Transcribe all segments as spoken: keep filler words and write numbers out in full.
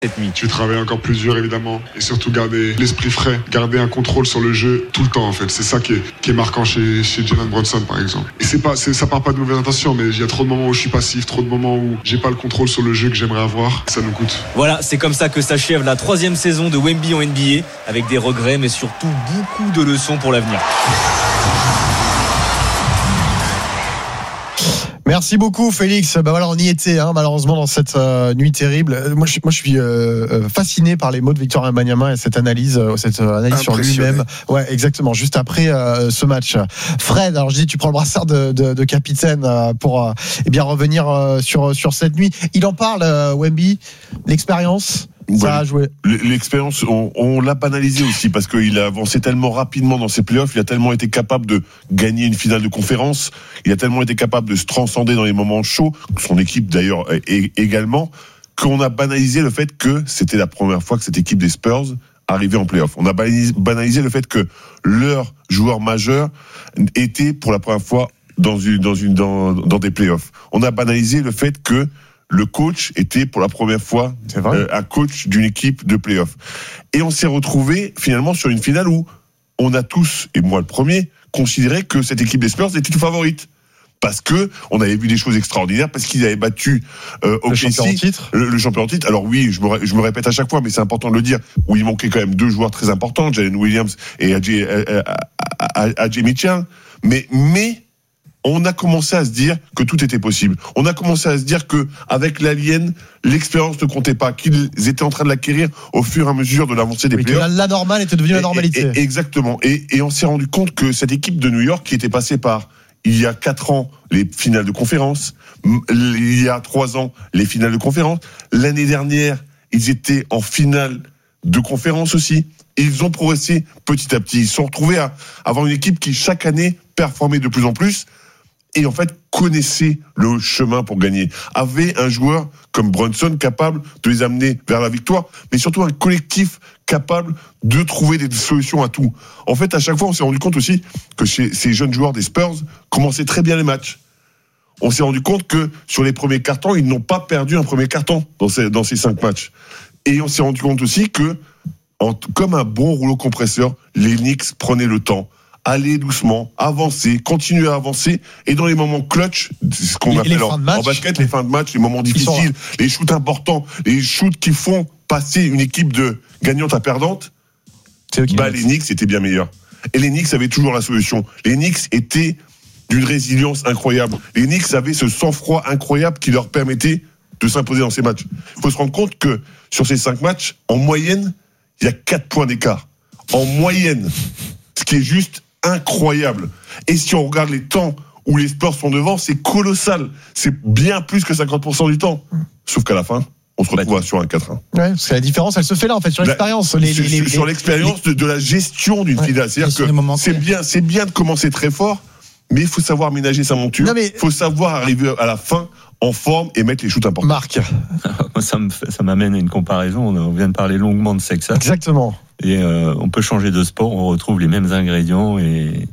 cette nuit. Tu travailles encore plus dur évidemment et surtout garder l'esprit frais, garder un contrôle sur le jeu tout le temps en fait. C'est ça qui est, qui est marquant chez, chez Jalen Brunson par exemple. Et c'est pas, c'est, ça part pas de mauvaises intentions, mais il y a trop de moments où je suis passif, trop de moments où j'ai pas le contrôle sur le jeu que j'aimerais avoir. Ça nous coûte. Voilà, c'est comme ça que s'achève la troisième saison de Wemby en N B A, avec des regrets mais surtout beaucoup de leçons pour l'avenir. Merci beaucoup Félix. Bah voilà, on y était hein, malheureusement dans cette euh, nuit terrible. Moi je, moi, je suis euh, fasciné par les mots de Victor Wembanyama et cette analyse, euh, cette analyse sur lui-même. Ouais, exactement. Juste après euh, ce match. Fred, alors je dis, tu prends le brassard de, de, de capitaine euh, pour euh, eh bien revenir euh, sur sur cette nuit. Il en parle, euh, Wemby, l'expérience. Ça a joué. L'expérience, on, on l'a banalisé aussi parce qu'il a avancé tellement rapidement dans ses playoffs, il a tellement été capable de gagner une finale de conférence, il a tellement été capable de se transcender dans les moments chauds, son équipe d'ailleurs également, qu'on a banalisé le fait que c'était la première fois que cette équipe des Spurs arrivait en playoffs. On a banalisé le fait que leur joueur majeur était pour la première fois dans une dans une dans, dans des playoffs. On a banalisé le fait que le coach était pour la première fois euh, un coach d'une équipe de play-off. Et on s'est retrouvé finalement sur une finale où on a tous, et moi le premier, considéré que cette équipe des Spurs était une favorite. Parce que on avait vu des choses extraordinaires, parce qu'ils avaient battu euh, O K C, le champion en titre. Le, le champion en titre. Alors oui, je me, je me répète à chaque fois, mais c'est important de le dire, où il manquait quand même deux joueurs très importants, Jalen Williams et A J Mitchell. Mais, mais, on a commencé à se dire que tout était possible. On a commencé à se dire que avec l'Alien, l'expérience ne comptait pas, qu'ils étaient en train de l'acquérir au fur et à mesure de l'avancée des oui, playoffs. La, la normale était devenue la normalité. Et, et, exactement. Et, et on s'est rendu compte que cette équipe de New York, qui était passée par il y a quatre ans les finales de conférence, il y a trois ans les finales de conférence, l'année dernière ils étaient en finale de conférence aussi. Et ils ont progressé petit à petit. Ils se sont retrouvés à avoir une équipe qui chaque année performait de plus en plus. Et en fait, connaissait le chemin pour gagner. Avait un joueur comme Brunson capable de les amener vers la victoire, mais surtout un collectif capable de trouver des solutions à tout. En fait, à chaque fois, on s'est rendu compte aussi que chez ces jeunes joueurs des Spurs commençaient très bien les matchs. On s'est rendu compte que sur les premiers cartons, ils n'ont pas perdu un premier carton dans ces, dans ces cinq matchs. Et on s'est rendu compte aussi que, en, comme un bon rouleau compresseur, les Knicks prenaient le temps. Aller doucement, avancer, continuer à avancer, et dans les moments clutch, c'est ce qu'on les, appelle les en, en basket, les fins de match, les moments difficiles, les shoots importants, les shoots qui font passer une équipe de gagnante à perdante, bah les Knicks étaient bien meilleurs. Et les Knicks avaient toujours la solution. Les Knicks étaient d'une résilience incroyable. Les Knicks avaient ce sang-froid incroyable qui leur permettait de s'imposer dans ces matchs. Il faut se rendre compte que sur ces cinq matchs, en moyenne, il y a quatre points d'écart. En moyenne. Ce qui est juste incroyable. Et si on regarde les temps où les Spurs sont devant, c'est colossal. C'est bien plus que cinquante pour cent du temps. Sauf qu'à la fin, on se retrouve bah, sur un quatre un. Ouais, parce que la différence, elle se fait là, en fait, sur l'expérience. Les, les, les, sur les, l'expérience les... De, de la gestion d'une ouais, finale. C'est-à-dire que c'est bien, c'est bien de commencer très fort, mais il faut savoir ménager sa monture. Il mais... faut savoir arriver à la fin en forme et mettre les shoots importants. Marc. ça, me fait, ça m'amène à une comparaison. On vient de parler longuement de Texas. Exactement. Et euh, on peut changer de sport, on retrouve les mêmes ingrédients et,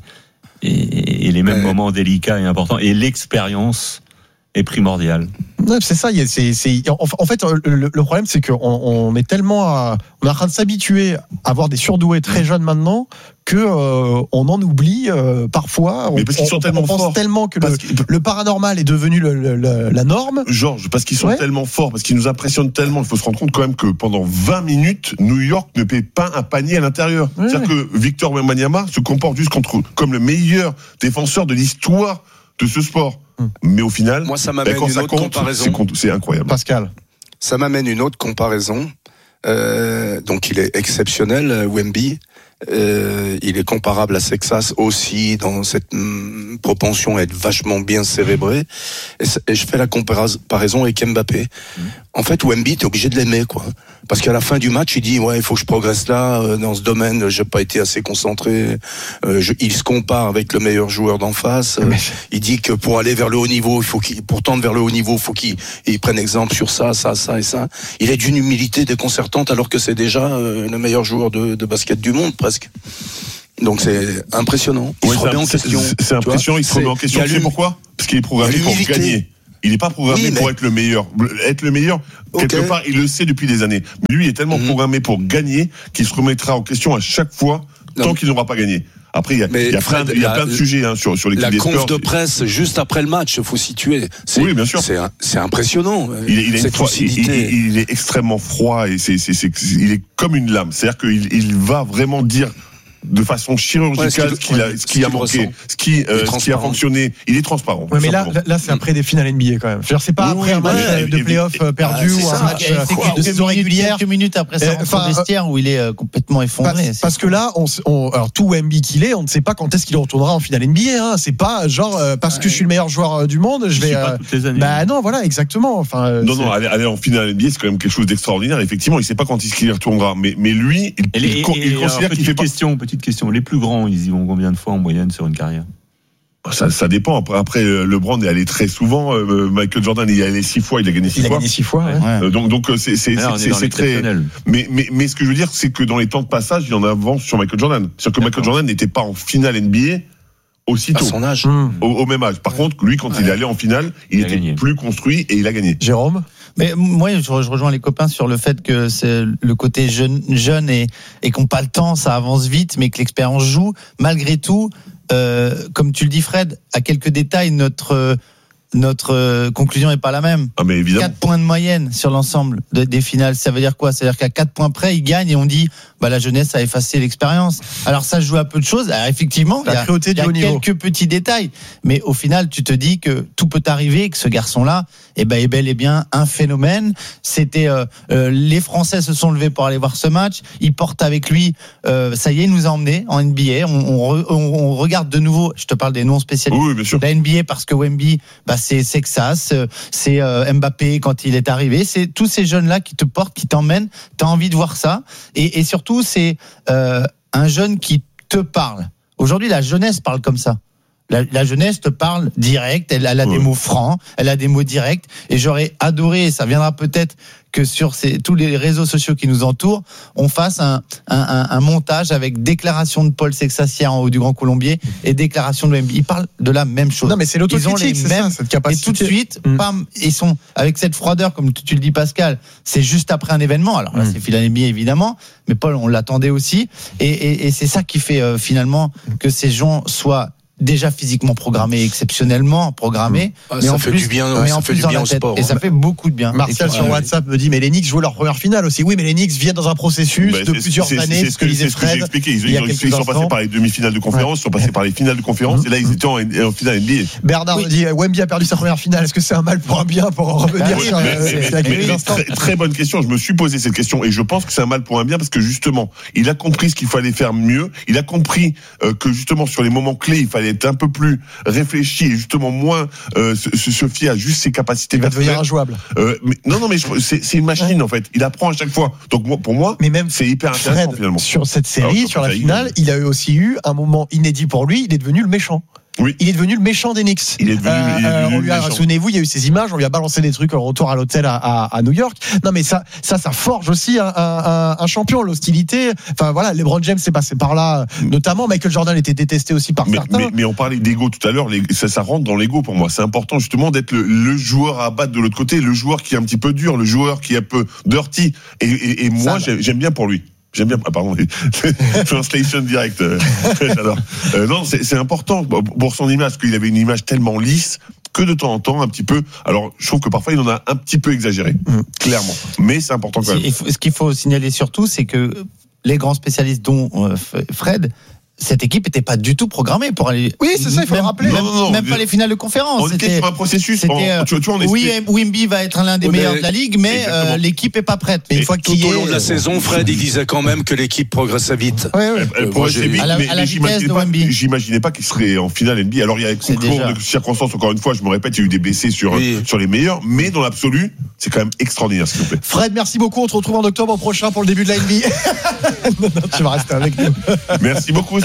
et, et les mêmes ouais. moments délicats et importants. Et l'expérience est primordiale. Ouais, c'est ça. C'est, c'est, en fait, le, le problème, c'est qu'on on est tellement, à, on est en train de s'habituer à avoir des surdoués très jeunes maintenant que euh, on en oublie euh, parfois. Mais parce on, qu'ils sont on, tellement on pense forts. tellement que le, que le paranormal est devenu le, le, le, la norme. Georges, parce qu'ils sont ouais. tellement forts, parce qu'ils nous impressionnent tellement. Il faut se rendre compte quand même que pendant vingt minutes, New York ne paie pas un panier à l'intérieur. Ouais. C'est-à-dire que Victor Wembanyama se comporte juste contre, comme le meilleur défenseur de l'histoire de ce sport. Hum. Mais au final, moi, ça m'amène une ça autre compte, comparaison. C'est, c'est incroyable. Pascal. Ça m'amène une autre comparaison. Euh, donc, il est exceptionnel, Wemby. Euh, il est comparable à Sexas aussi dans cette mm, propension à être vachement bien cérébré. Et, et je fais la comparaison avec Mbappé. Mmh. En fait, Wemby, t'es obligé de l'aimer, quoi. Parce qu'à la fin du match, il dit ouais, il faut que je progresse là euh, dans ce domaine. J'ai pas été assez concentré. Euh, je, il se compare avec le meilleur joueur d'en face. Euh, Mais... Il dit que pour aller vers le haut niveau, il faut qu'il, pour tendre vers le haut niveau, il faut qu'il il prenne exemple sur ça, ça, ça et ça. Il est d'une humilité déconcertante alors que c'est déjà euh, le meilleur joueur de, de basket du monde presque. Donc c'est impressionnant. Il ouais, se remet en question. C'est, c'est impressionnant. Il se remet en question. Tu sais pourquoi ? Parce qu'il est programmé pour gagner. Il n'est pas programmé oui, mais... pour être le meilleur. Être le meilleur, okay. quelque part, il le sait depuis des années. Lui, il est tellement mmh. programmé pour gagner qu'il se remettra en question à chaque fois non. tant qu'il n'aura pas gagné. Après, il y a, il y a, Fred, plein, il y a plein de sujets hein, sur, sur l'équipe la des conf Spurs. de presse juste après le match, il faut situer. C'est, oui, bien sûr. C'est, c'est impressionnant. Il, il, est froid, il, il, il est extrêmement froid et c'est, c'est, c'est, il est comme une lame. C'est-à-dire qu'il il va vraiment dire de façon chirurgicale ouais, ce, qu'il a, ce qui a manqué, ce qui, euh, ce qui a fonctionné. Il est transparent. Ouais, mais là, là, c'est après des finales N B A quand même. Je veux dire, c'est pas oui, après un match ouais, de playoff perdu ou un match de saison régulière. Quelques minutes après ça, son vestiaire où il est complètement effondré. Parce que là, on, on, alors tout N B A qu'il est, on ne sait pas quand est-ce qu'il retournera en finale N B A. Hein. C'est pas genre euh, parce que je suis le meilleur joueur du monde, je vais. Pas toutes les années. Bah non, voilà, exactement. Enfin. Non, non, aller, aller en finale N B A, c'est quand même quelque chose d'extraordinaire. Effectivement, il sait pas quand est-ce qu'il y retournera, mais mais lui, il considère qu'il fait pas. Question, petite question. Les plus grands, ils y vont combien de fois en moyenne sur une carrière? Ça, ça dépend. Après, après, LeBron est allé très souvent. Euh, Michael Jordan il est allé six fois. Il a gagné six il fois. Il a gagné six fois. Ouais. Euh, donc, donc c'est, c'est, Alors, c'est, c'est très. Mais, mais, mais ce que je veux dire, c'est que dans les temps de passage, il y en a avant sur Michael Jordan. C'est-à-dire que Michael Jordan n'était pas en finale N B A aussitôt. À son âge. Mmh. Au, au même âge. Par contre, lui, quand ouais. il est allé en finale, il, il était gagné. Plus construit et il a gagné. Jérôme? Mais moi, je rejoins les copains sur le fait que c'est le côté jeune, jeune et, et qu'on pas le temps, ça avance vite, mais que l'expérience joue. Malgré tout, euh, comme tu le dis, Fred, à quelques détails, notre notre euh, conclusion est pas la même. Ah mais évidemment. quatre points de moyenne sur l'ensemble de, des finales, ça veut dire quoi? Ça veut dire qu'à quatre points près, ils gagnent et on dit bah la jeunesse a effacé l'expérience. Alors ça joue à peu de choses. Alors effectivement, il y a, y a quelques petits détails, mais au final, tu te dis que tout peut arriver, que ce garçon-là, eh ben est bel et bien un phénomène. C'était euh, euh, les Français se sont levés pour aller voir ce match. Il porte avec lui, euh, ça y est, il nous a emmenés en N B A. On, on, on, on regarde de nouveau. Je te parle des non spécialistes. Oui, bien sûr. La N B A parce que Wemby, bah c'est Sexas, c'est euh, Mbappé quand il est arrivé, c'est tous ces jeunes-là qui te portent, qui t'emmènent, t'as envie de voir ça, et, et surtout c'est euh, un jeune qui te parle. Aujourd'hui la jeunesse parle comme ça. La, la jeunesse te parle direct, elle, elle a ouais. des mots francs, elle a des mots directs, et j'aurais adoré, et ça viendra peut-être que sur ces, tous les réseaux sociaux qui nous entourent, on fasse un, un, un, un montage avec déclaration de Paul Sexassière en haut du Grand Colombier et déclaration de Wemby. Ils parlent de la même chose. Non, mais c'est l'autocritique, ils ont les c'est mêmes, ça, cette capacité. Et tout de suite, mmh. bam, ils sont avec cette froideur, comme tu le dis, Pascal. C'est juste après un événement. Alors là, mmh. c'est finale N B A évidemment, mais Paul, on l'attendait aussi, et, et, et c'est ça qui fait euh, finalement que ces gens soient déjà physiquement programmé, exceptionnellement programmé, ah, mais ça en fait plus, du bien, mais ça en fait plus du dans bien la au tête. sport. Et ça fait beaucoup de bien. Martial sur WhatsApp me dit mais les Knicks jouent leur première finale aussi. Oui, mais les Knicks viennent dans un processus bah, de plusieurs c'est, années. C'est ce que, c'est ce que j'ai expliqué. Ils, ils, ils sont passés par les demi-finales de conférence, ils sont passés par les finales de conférence, et là ils étaient en, en finale N B A. Bernard me dit Wemby a perdu sa première finale. Est-ce que c'est un mal pour un bien pour en revenir oui, sur mais, euh, mais, mais, mais, très, très bonne question. Je me suis posé cette question et je pense que c'est un mal pour un bien parce que justement, il a compris ce qu'il fallait faire mieux. Il a compris euh, que justement sur les moments clés, il fallait être un peu plus réfléchi et justement moins euh, se, se fier à juste ses capacités. Il va devenir injouable. Euh, mais, non, non, mais je, c'est, c'est une machine ouais. en fait. Il apprend à chaque fois. Donc moi, pour moi, mais même c'est hyper intéressant Fred, finalement. Sur cette série, Alors, sur la finale, il a eu aussi eu un moment inédit pour lui. Il est devenu le méchant. Oui. Il est devenu le méchant des Knicks. Il est devenu, euh, il est devenu on lui a, souvenez-vous, il y a eu ces images, on lui a balancé des trucs en retour à l'hôtel à, à, à New York. Non, mais ça, ça, ça forge aussi un, un, un champion, l'hostilité. Enfin, voilà, LeBron James s'est passé par là, notamment. Michael Jordan était détesté aussi par mais, certains. Mais, mais on parlait d'ego tout à l'heure, les, ça, ça rentre dans l'ego pour moi. C'est important, justement, d'être le, le joueur à battre de l'autre côté, le joueur qui est un petit peu dur, le joueur qui est un peu dirty. Et, et, et moi, j'aime, j'aime bien pour lui. J'aime bien, ah pardon, translation direct. J'adore. Euh, non, c'est, c'est important pour son image, parce qu'il avait une image tellement lisse que de temps en temps, un petit peu. Alors, je trouve que parfois, il en a un petit peu exagéré, mmh. clairement. Mais c'est important quand même. Ce qu'il faut signaler surtout, c'est que les grands spécialistes, dont euh, Fred, cette équipe n'était pas du tout programmée pour aller. Oui, c'est ça, il faut même, le rappeler. Même, non, non, non, même pas les finales de conférence. On était sur un processus. C'était, euh, tu vois, tu vois, on oui, Wemby va être l'un des oui, meilleurs de la ligue, mais euh, l'équipe est pas prête. Mais une fois tout au long de la saison, Fred, il disait quand même que l'équipe progressait vite. Oui, oui. Elle, elle euh, progressait vite, à la, mais, à la mais j'imaginais, pas, de j'imaginais pas qu'il serait en finale N B A. Alors il y a concours de circonstances. Encore une fois, je me répète, il y a eu des blessés sur oui. sur les meilleurs, mais dans l'absolu, c'est quand même extraordinaire, s'il vous plaît. Fred, merci beaucoup. On te retrouve en octobre prochain pour le début de la N B A. non, non, tu vas rester avec nous. Merci beaucoup.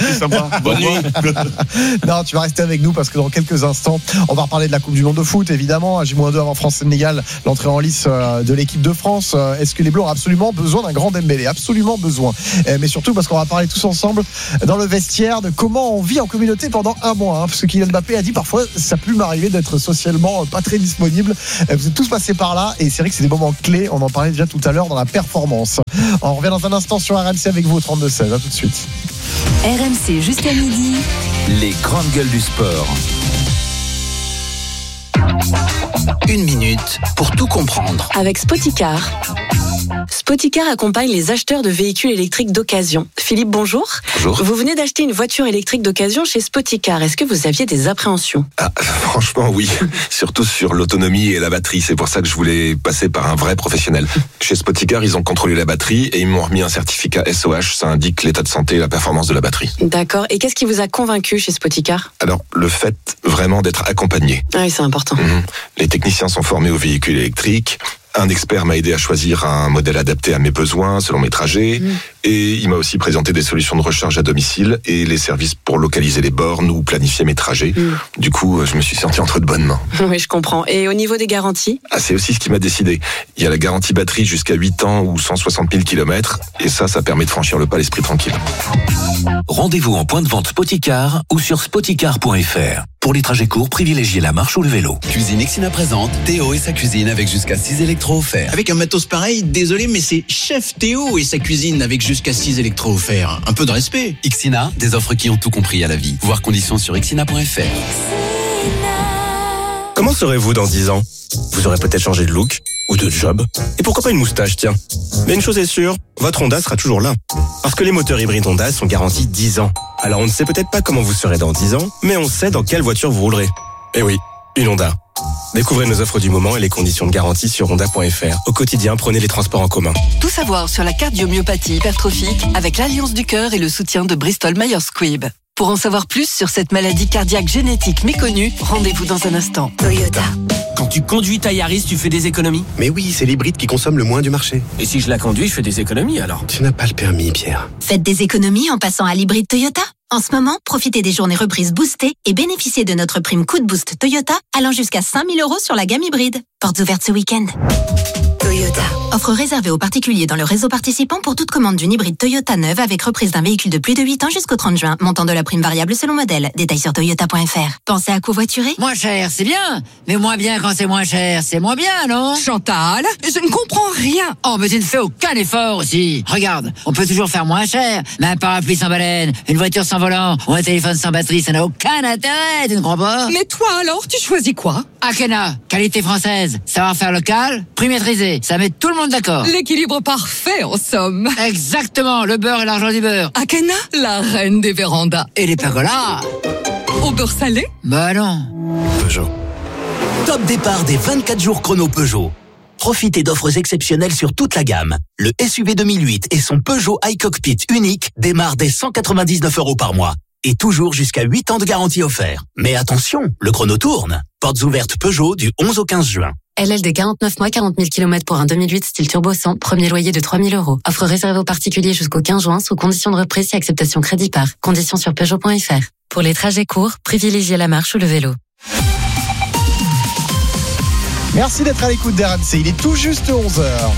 été sympa. Bonne nuit. Non, tu vas rester avec nous parce que dans quelques instants, on va reparler de la Coupe du Monde de foot, évidemment. À J moins deux avant France-Sénégal, l'entrée en lice de l'équipe de France. Est-ce que les Bleus ont absolument besoin d'un grand Dembélé? Absolument besoin. Mais surtout parce qu'on va parler tous ensemble dans le vestiaire de comment on vit en communauté pendant un mois. Hein, parce que Kylian Mbappé a dit parfois, ça peut m'arriver d'être socialement pas très disponible. Vous êtes tous passés par là et c'est vrai que c'est des moments clés. On en parlait déjà tout à l'heure dans la performance. On revient dans un instant sur R M C avec vous au trente-deux seize. À tout de suite. R M C jusqu'à midi. Les grandes gueules du sport. Une minute pour tout comprendre. Avec Spoticar. Spoticar accompagne les acheteurs de véhicules électriques d'occasion. Philippe, bonjour. Bonjour. Vous venez d'acheter une voiture électrique d'occasion chez Spoticar. Est-ce que vous aviez des appréhensions? Ah, franchement, oui. Surtout sur l'autonomie et la batterie. C'est pour ça que je voulais passer par un vrai professionnel. Chez Spoticar, ils ont contrôlé la batterie et ils m'ont remis un certificat S O H. Ça indique l'état de santé et la performance de la batterie. D'accord. Et qu'est-ce qui vous a convaincu chez Spoticar? Alors, le fait vraiment d'être accompagné. Ah oui, c'est important. Mmh. Les techniciens sont formés aux véhicules électriques. Un expert m'a aidé à choisir un modèle adapté à mes besoins, selon mes trajets. Mmh. Et il m'a aussi présenté des solutions de recharge à domicile et les services pour localiser les bornes ou planifier mes trajets. Mmh. Du coup, je me suis senti entre de bonnes mains. Oui, je comprends. Et au niveau des garanties? Ah, c'est aussi ce qui m'a décidé. Il y a la garantie batterie jusqu'à huit ans ou cent soixante mille kilomètres. Et ça, ça permet de franchir le pas l'esprit tranquille. Rendez-vous en point de vente Spoticar ou sur spoticar point f r. Pour les trajets courts, privilégiez la marche ou le vélo. Cuisine Ixina présente Théo et sa cuisine avec jusqu'à six électros offerts. Avec un matos pareil, désolé, mais c'est Chef Théo et sa cuisine avec jusqu'à six électros offerts. Un peu de respect. Ixina, des offres qui ont tout compris à la vie. Voir conditions sur ixina point f r. Comment serez-vous dans dix ans? Vous aurez peut-être changé de look ou de job. Et pourquoi pas une moustache, tiens. Mais une chose est sûre, votre Honda sera toujours là. Parce que les moteurs hybrides Honda sont garantis dix ans. Alors on ne sait peut-être pas comment vous serez dans dix ans, mais on sait dans quelle voiture vous roulerez. Eh oui, une Honda. Découvrez nos offres du moment et les conditions de garantie sur honda point f r. Au quotidien, prenez les transports en commun. Tout savoir sur la cardiomyopathie hypertrophique avec l'Alliance du cœur et le soutien de Bristol Myers Squibb. Pour en savoir plus sur cette maladie cardiaque génétique méconnue, rendez-vous dans un instant. Toyota. Quand tu conduis ta Yaris, tu fais des économies? Mais oui, c'est l'hybride qui consomme le moins du marché. Et si je la conduis, je fais des économies alors? Tu n'as pas le permis, Pierre. Faites des économies en passant à l'hybride Toyota. En ce moment, profitez des journées reprises boostées et bénéficiez de notre prime coup de boost Toyota allant jusqu'à cinq mille euros sur la gamme hybride. Portes ouvertes ce week-end. Toyota. Offre réservée aux particuliers dans le réseau participant pour toute commande d'une hybride Toyota neuve avec reprise d'un véhicule de plus de huit ans jusqu'au trente juin. Montant de la prime variable selon modèle. Détails sur toyota point f r. Pensez à covoiturer? Moins cher, c'est bien. Mais moins bien quand c'est moins cher, c'est moins bien, non? Chantal, je ne comprends rien. Oh, mais tu ne fais aucun effort aussi. Regarde, on peut toujours faire moins cher. Mais un parapluie sans baleine, une voiture sans volant ou un téléphone sans batterie, ça n'a aucun intérêt, tu ne crois pas? Mais toi alors, tu choisis quoi? Akena, qualité française, savoir-faire local, prix maîtrisé, ça met tout le monde d'accord. L'équilibre parfait en somme. Exactement, le beurre et l'argent du beurre. Akena, la reine des vérandas. Et les pergolas. Au beurre salé? Bah non. Peugeot. Top départ des vingt-quatre jours chrono Peugeot. Profitez d'offres exceptionnelles sur toute la gamme. Le S U V deux mille huit et son Peugeot iCockpit unique démarrent dès cent quatre-vingt-dix-neuf euros par mois. Et toujours jusqu'à huit ans de garantie offert. Mais attention, le chrono tourne. Portes ouvertes Peugeot du onze au quinze juin. L L D quarante-neuf mois, quarante mille kilomètres pour un deux mille huit style turbo cent, premier loyer de trois mille euros. Offre réservée aux particuliers jusqu'au quinze juin sous condition de reprise et acceptation crédit par. Conditions sur peugeot point f r. Pour les trajets courts, privilégiez la marche ou le vélo. Merci d'être à l'écoute d'R M C. Il est tout juste onze heures.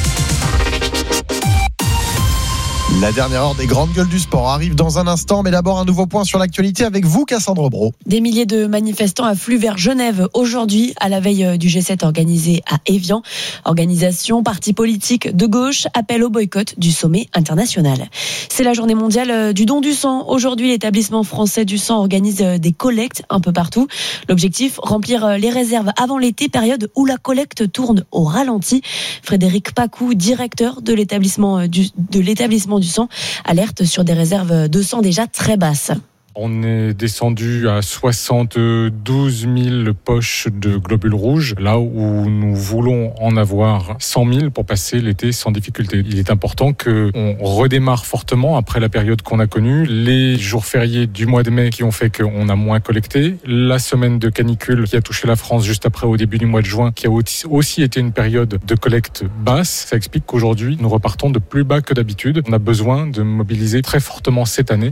La dernière heure des grandes gueules du sport arrive dans un instant, mais d'abord un nouveau point sur l'actualité avec vous, Cassandre Brault. Des milliers de manifestants affluent vers Genève aujourd'hui, à la veille du G sept organisé à Évian. Organisation, partis politiques de gauche, appel au boycott du sommet international. C'est la journée mondiale du don du sang. Aujourd'hui, l'établissement français du sang organise des collectes un peu partout. L'objectif, remplir les réserves avant l'été, période où la collecte tourne au ralenti. Frédéric Pacou, directeur de l'établissement du, de l'établissement du sang, alerte sur des réserves de sang déjà très basses. On est descendu à soixante-douze mille poches de globules rouges, là où nous voulons en avoir cent mille pour passer l'été sans difficulté. Il est important qu'on redémarre fortement après la période qu'on a connue, les jours fériés du mois de mai qui ont fait qu'on a moins collecté, la semaine de canicule qui a touché la France juste après au début du mois de juin, qui a aussi été une période de collecte basse. Ça explique qu'aujourd'hui, nous repartons de plus bas que d'habitude. On a besoin de mobiliser très fortement cette année pour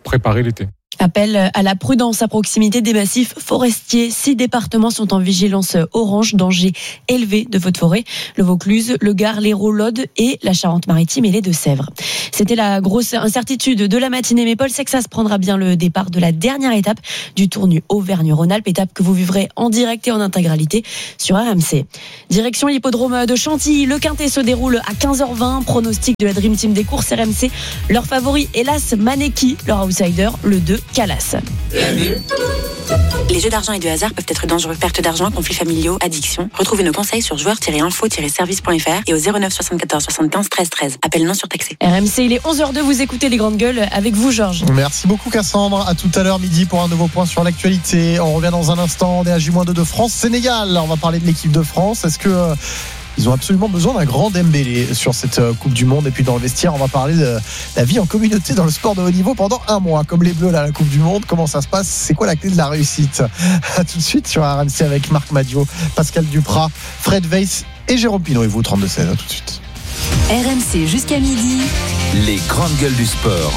préparer l'été. Appel à la prudence à proximité des massifs forestiers. Six départements sont en vigilance orange, danger élevé de feux de forêt. Le Vaucluse, le Gard, l'Hérault, l'Aude et la Charente-Maritime et les Deux-Sèvres. C'était la grosse incertitude de la matinée, mais Paul Sexas prendra bien le départ de la dernière étape du Tour-Nu Auvergne-Rhône-Alpes, étape que vous vivrez en direct et en intégralité sur R M C. Direction l'hippodrome de Chantilly, le Quintet se déroule à quinze heures vingt. Pronostic de la Dream Team des courses R M C. Leur favori, hélas, Maneki, leur outsider, le deux. Calas. Les jeux d'argent et de hasard peuvent être dangereux. Perte d'argent, conflits familiaux, addiction. Retrouvez nos conseils sur joueurs tiret info tiret service point f r et au zéro neuf soixante-quatorze soixante-quinze treize treize. Appel non surtaxé. R M C, il est onze heures deux, vous écoutez les grandes gueules avec vous, Georges. Merci beaucoup, Cassandre. À tout à l'heure midi pour un nouveau point sur l'actualité. On revient dans un instant. On est à J deux de France-Sénégal. On va parler de l'équipe de France. Est-ce que euh, ils ont absolument besoin d'un grand Dembélé sur cette Coupe du Monde? Et puis dans le vestiaire, on va parler de la vie en communauté dans le sport de haut niveau pendant un mois. Comme les Bleus là, à la Coupe du Monde, comment ça se passe? C'est quoi la clé de la réussite? À tout de suite sur R M C avec Marc Madiot, Pascal Duprat, Fred Weiss et Jérôme Pinot. Et vous, trente-deux seize. À tout de suite. R M C jusqu'à midi. Les grandes gueules du sport.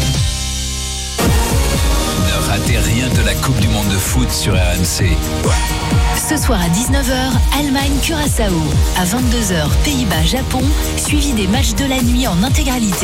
Ne ratez rien de la Coupe du Monde de foot sur R M C. Ce soir à dix-neuf heures, Allemagne-Curaçao. À vingt-deux heures, Pays-Bas-Japon, suivi des matchs de la nuit en intégralité.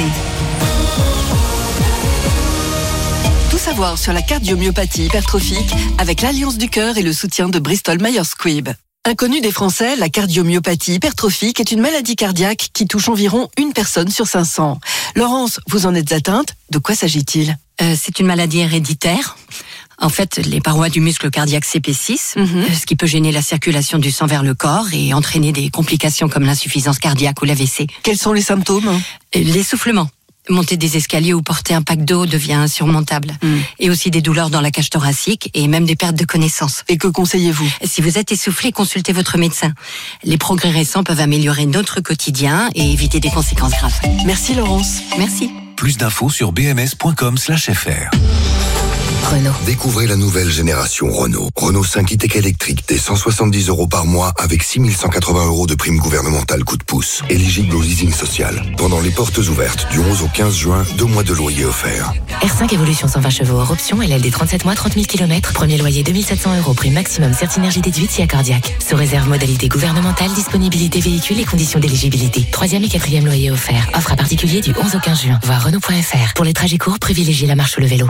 Tout savoir sur la cardiomyopathie hypertrophique avec l'Alliance du cœur et le soutien de Bristol Myers Squibb. Inconnue des Français, la cardiomyopathie hypertrophique est une maladie cardiaque qui touche environ une personne sur cinq cents. Laurence, vous en êtes atteinte? De quoi s'agit-il? euh, C'est une maladie héréditaire. En fait, les parois du muscle cardiaque s'épaississent, mm-hmm. ce qui peut gêner la circulation du sang vers le corps et entraîner des complications comme l'insuffisance cardiaque ou l'A V C. Quels sont les symptômes? L'essoufflement. Monter des escaliers ou porter un pack d'eau devient insurmontable. Mm. Et aussi des douleurs dans la cage thoracique et même des pertes de connaissance. Et que conseillez-vous? Si vous êtes essoufflé, consultez votre médecin. Les progrès récents peuvent améliorer notre quotidien et éviter des conséquences graves. Merci Laurence. Merci. Plus d'infos sur b m s point com slash f r. Renault. Découvrez la nouvelle génération Renault. Renault cinq e-Tech électrique dès cent soixante-dix euros par mois avec six mille cent quatre-vingts euros de prime gouvernementale coup de pouce. Éligible au leasing social. Pendant les portes ouvertes du onze au quinze juin, deux mois de loyer offerts. R cinq Evolution cent vingt chevaux hors option, L L D trente-sept mois, trente mille kilomètres. Premier loyer deux mille sept cents euros, prime maximum Certinergie déduite si cardiaque. Sous réserve modalité gouvernementale, disponibilité véhicule et conditions d'éligibilité. Troisième et quatrième loyer offert. Offre à particulier du onze au quinze juin. Voir Renault point f r. Pour les trajets courts, privilégiez la marche ou le vélo.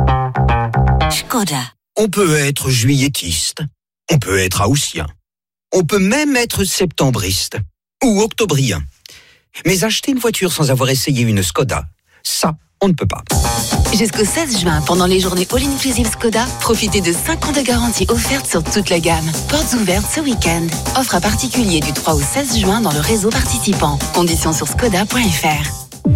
Skoda. On peut être juillettiste, on peut être haussien, on peut même être septembriste ou octobrien. Mais acheter une voiture sans avoir essayé une Skoda, ça, on ne peut pas. Jusqu'au seize juin, pendant les journées All Inclusive Skoda, profitez de cinq ans de garantie offerte sur toute la gamme. Portes ouvertes ce week-end. Offre à particulier du trois au seize juin dans le réseau participant. Conditions sur skoda point f r.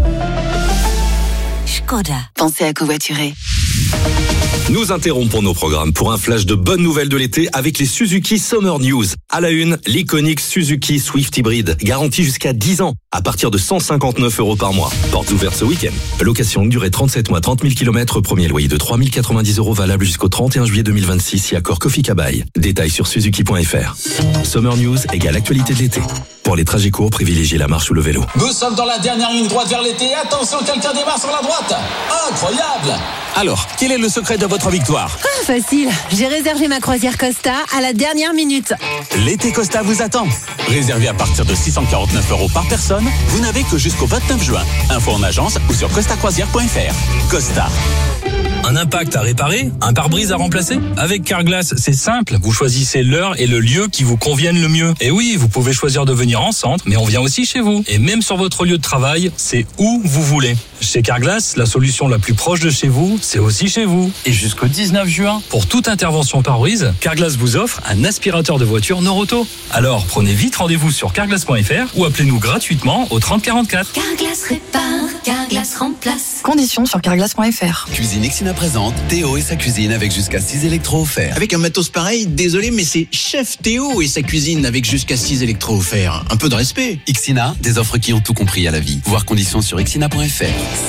Skoda. Pensez à covoiturer. Nous interrompons nos programmes pour un flash de bonnes nouvelles de l'été avec les Suzuki Summer News. À la une, l'iconique Suzuki Swift Hybrid, garantie jusqu'à dix ans, à partir de cent cinquante-neuf euros par mois. Portes ouvertes ce week-end. Location durée trente-sept mois, trente mille kilomètres, premier loyer de trois mille quatre-vingt-dix euros valable jusqu'au trente et un juillet deux mille vingt-six, si accord Kofi Kabai. Détails sur suzuki point f r. Summer News égale actualité de l'été. Pour les trajets courts, privilégiez la marche ou le vélo. Nous sommes dans la dernière ligne droite vers l'été. Attention, quelqu'un démarre sur la droite. Incroyable! Alors, quel est le secret de votre victoire? Ah, facile. J'ai réservé ma croisière Costa à la dernière minute. L'été Costa vous attend. Réservé à partir de six cent quarante-neuf euros par personne, vous n'avez que jusqu'au vingt-neuf juin. Info en agence ou sur costa croisière point f r. Costa. Un impact à réparer? Un pare-brise à remplacer? Avec Carglass, c'est simple. Vous choisissez l'heure et le lieu qui vous conviennent le mieux. Et oui, vous pouvez choisir de venir en centre, mais on vient aussi chez vous. Et même sur votre lieu de travail, c'est où vous voulez. Chez Carglass, la solution la plus proche de chez vous, c'est aussi chez vous. Et jusqu'au dix-neuf juin, pour toute intervention pare-brise, Carglass vous offre un aspirateur de voiture Noroto. Alors, prenez vite rendez-vous sur carglass point f r ou appelez-nous gratuitement au trente quarante-quatre. Carglass répare, Carglass remplace. Conditions sur carglass point f r. Cuisine Ixina présente Théo et sa cuisine avec jusqu'à six électros offerts. Avec un matos pareil, désolé, mais c'est Chef Théo et sa cuisine avec jusqu'à six électros offerts. Un peu de respect. Ixina, des offres qui ont tout compris à la vie. Voir conditions sur ixina point f r.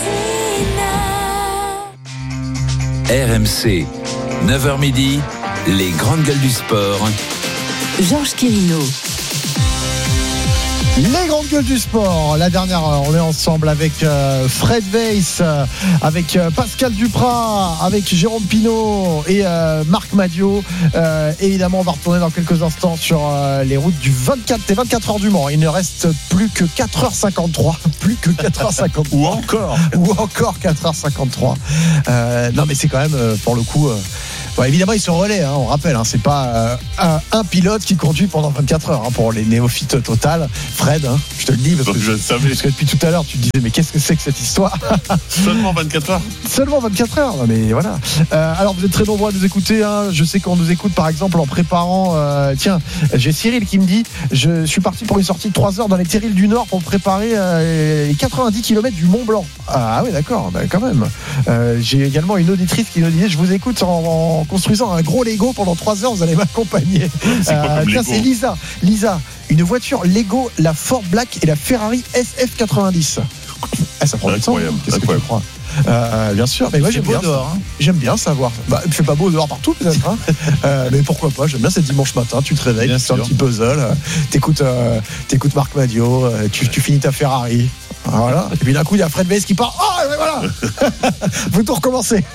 R M C, neuf heures midi, les grandes gueules du sport. Georges Quirino. Les grandes gueules du sport, la dernière heure, on est ensemble avec euh, Fred Weiss, euh, avec euh, Pascal Duprat, avec Jérôme Pinault et euh, Marc Madiot. Euh, évidemment, on va retourner dans quelques instants sur euh, les routes du vingt-quatre, des vingt-quatre heures du Mans. Il ne reste plus que quatre heures cinquante-trois, plus que quatre heures cinquante-trois. Ou encore. Ou encore quatre heures cinquante-trois. Euh, non, mais c'est quand même, euh, pour le coup... Euh, Bon, évidemment, ils se relaient, hein, on rappelle, hein, c'est pas euh, un, un pilote qui conduit pendant vingt-quatre heures hein, pour les néophytes total. Fred, hein, je te le dis parce que, je le savais. parce que depuis tout à l'heure, tu te disais, mais qu'est-ce que c'est que cette histoire? Seulement vingt-quatre heures. Seulement vingt-quatre heures, non, mais voilà. Euh, alors, vous êtes très nombreux à nous écouter. Hein. Je sais qu'on nous écoute, par exemple, en préparant. Euh, tiens, j'ai Cyril qui me dit, je suis parti pour une sortie de trois heures dans les Terrils du Nord pour préparer euh, les quatre-vingt-dix kilomètres du Mont Blanc. Ah oui, d'accord, bah, quand même. Euh, j'ai également une auditrice qui nous disait, je vous écoute en, en construisant un gros Lego pendant trois heures, vous allez m'accompagner. C'est quoi comme tiens, Lego? C'est Lisa. Lisa, une voiture Lego, la Ford Black et la Ferrari S F quatre-vingt-dix. Ah, ça prend du temps. Qu'est-ce que tu crois? Euh, bien sûr, mais moi j'aime bien dehors, hein. J'aime bien savoir. Bah, il fait pas beau dehors partout peut-être, hein. euh, mais pourquoi pas? J'aime bien, c'est dimanche matin, tu te réveilles, tu fais un petit puzzle, euh, t'écoutes, euh, t'écoutes Marc Madiot, euh, tu, tu finis ta Ferrari. Voilà. Et puis d'un coup, il y a Fred Weiss qui part. Oh, mais voilà. Vous tout recommencer.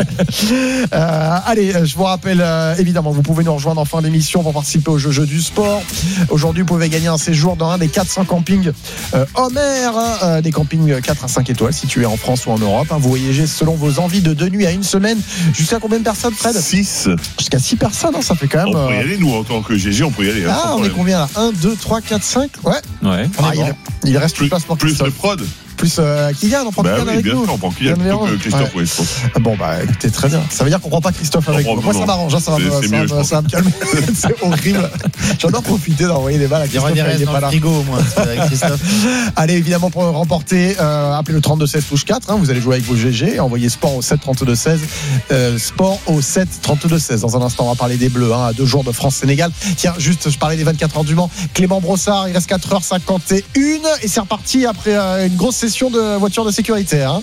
euh, allez, je vous rappelle, euh, évidemment, vous pouvez nous rejoindre en fin d'émission pour participer au jeu, jeu du sport. Aujourd'hui, vous pouvez gagner un séjour dans un des quatre cents campings euh, Homer, hein, euh, des campings quatre à cinq étoiles situés en France ou en Europe. Hein. Vous voyagez selon vos envies de deux nuits à une semaine. Jusqu'à combien de personnes, Fred? six. Jusqu'à six personnes, hein, ça fait quand même. On peut y aller, nous, en tant que G G, on peut y aller. Ah, hein, on est combien là? un, deux, trois, quatre, cinq. Ouais. Ouais. Ah, il, il reste plus, une place pour plus Christophe. de prod. Plus euh, Kylian, on prend bah Kylian oui, avec bien nous. sûr, on prend Kylian plutôt que Christophe, ouais. oui, je pense. Bon, bah écoutez, très bien. Ça veut dire qu'on prend pas Christophe avec nous. Moi, ça m'arrange, hein, ça va, c'est, c'est ça, mieux, va, ça va me calmer. C'est horrible. J'adore profiter d'envoyer des balles à Christophe. Il y aura des restes dans le frigo au moins avec Christophe. Allez, évidemment, pour remporter, euh, appelez le trente-deux seize touche quatre. Hein, vous allez jouer avec vos G G et envoyez sport au sept trente-deux seize. Euh, sport au sept trente-deux seize. Dans un instant, on va parler des Bleus, hein, à deux jours de France-Sénégal. Tiens, juste, je parlais des vingt-quatre heures du Mans. Clément Brossard, il reste quatre heures cinquante et une et c'est reparti après euh, une grosse session de voiture de sécurité. Hein.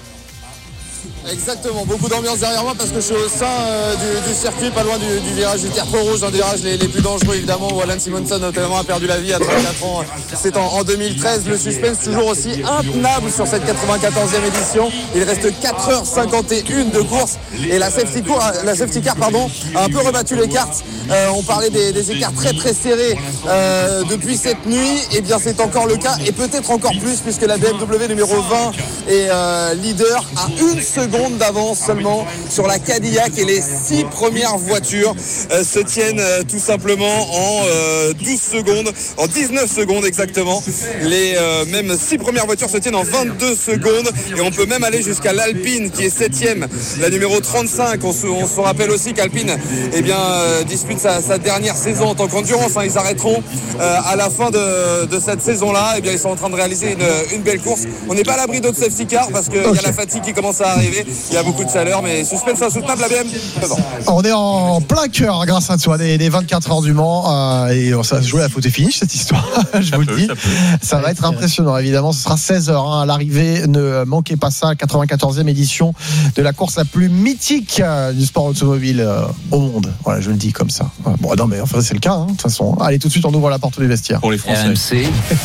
Exactement, beaucoup d'ambiance derrière moi parce que je suis au sein euh, du, du circuit, pas loin du, du virage du Tertre Rouge, un des virages les, les plus dangereux évidemment, où Alan Simonson notamment a perdu la vie à trente-quatre ans. C'est en, en deux mille treize, le suspense toujours aussi intenable sur cette quatre-vingt-quatorzième édition. Il reste quatre heures cinquante et une de course et la safety, cour, la safety car pardon, a un peu rebattu les cartes. Euh, on parlait des, des écarts très très serrés euh, depuis cette nuit, et bien c'est encore le cas et peut-être encore plus puisque la B M W numéro vingt est euh, leader à une seconde d'avance seulement sur la Cadillac et les six premières voitures euh, se tiennent euh, tout simplement en euh, douze secondes, en dix-neuf secondes exactement. Les euh, même six premières voitures se tiennent en vingt-deux secondes et on peut même aller jusqu'à l'Alpine qui est septième, la numéro trente-cinq. On se, on se rappelle aussi qu'Alpine eh bien, euh, dispute sa, sa dernière saison en tant qu'endurance. Hein. Ils arrêteront euh, à la fin de, de cette saison-là. Eh bien, ils sont en train de réaliser une, une belle course. On n'est pas à l'abri d'autres safety cars parce qu'il okay. y a la fatigue qui commence à arriver. Il y a beaucoup de chaleur, mais suspense insoutenable, la B M. On est en plein cœur grâce à toi des, des vingt-quatre heures du Mans euh, et ça va se jouer à la photo finish cette histoire. Je vous le dis, ça, ça va être impressionnant. Évidemment, ce sera seize heures hein, à l'arrivée. Ne manquez pas ça, quatre-vingt-quatorzième édition de la course la plus mythique euh, du sport automobile euh, au monde. Voilà, je le dis comme ça. Bon, non, mais enfin c'est le cas. Hein, de toute façon, allez tout de suite, on ouvre la porte du vestiaire. Pour les Français. R M C,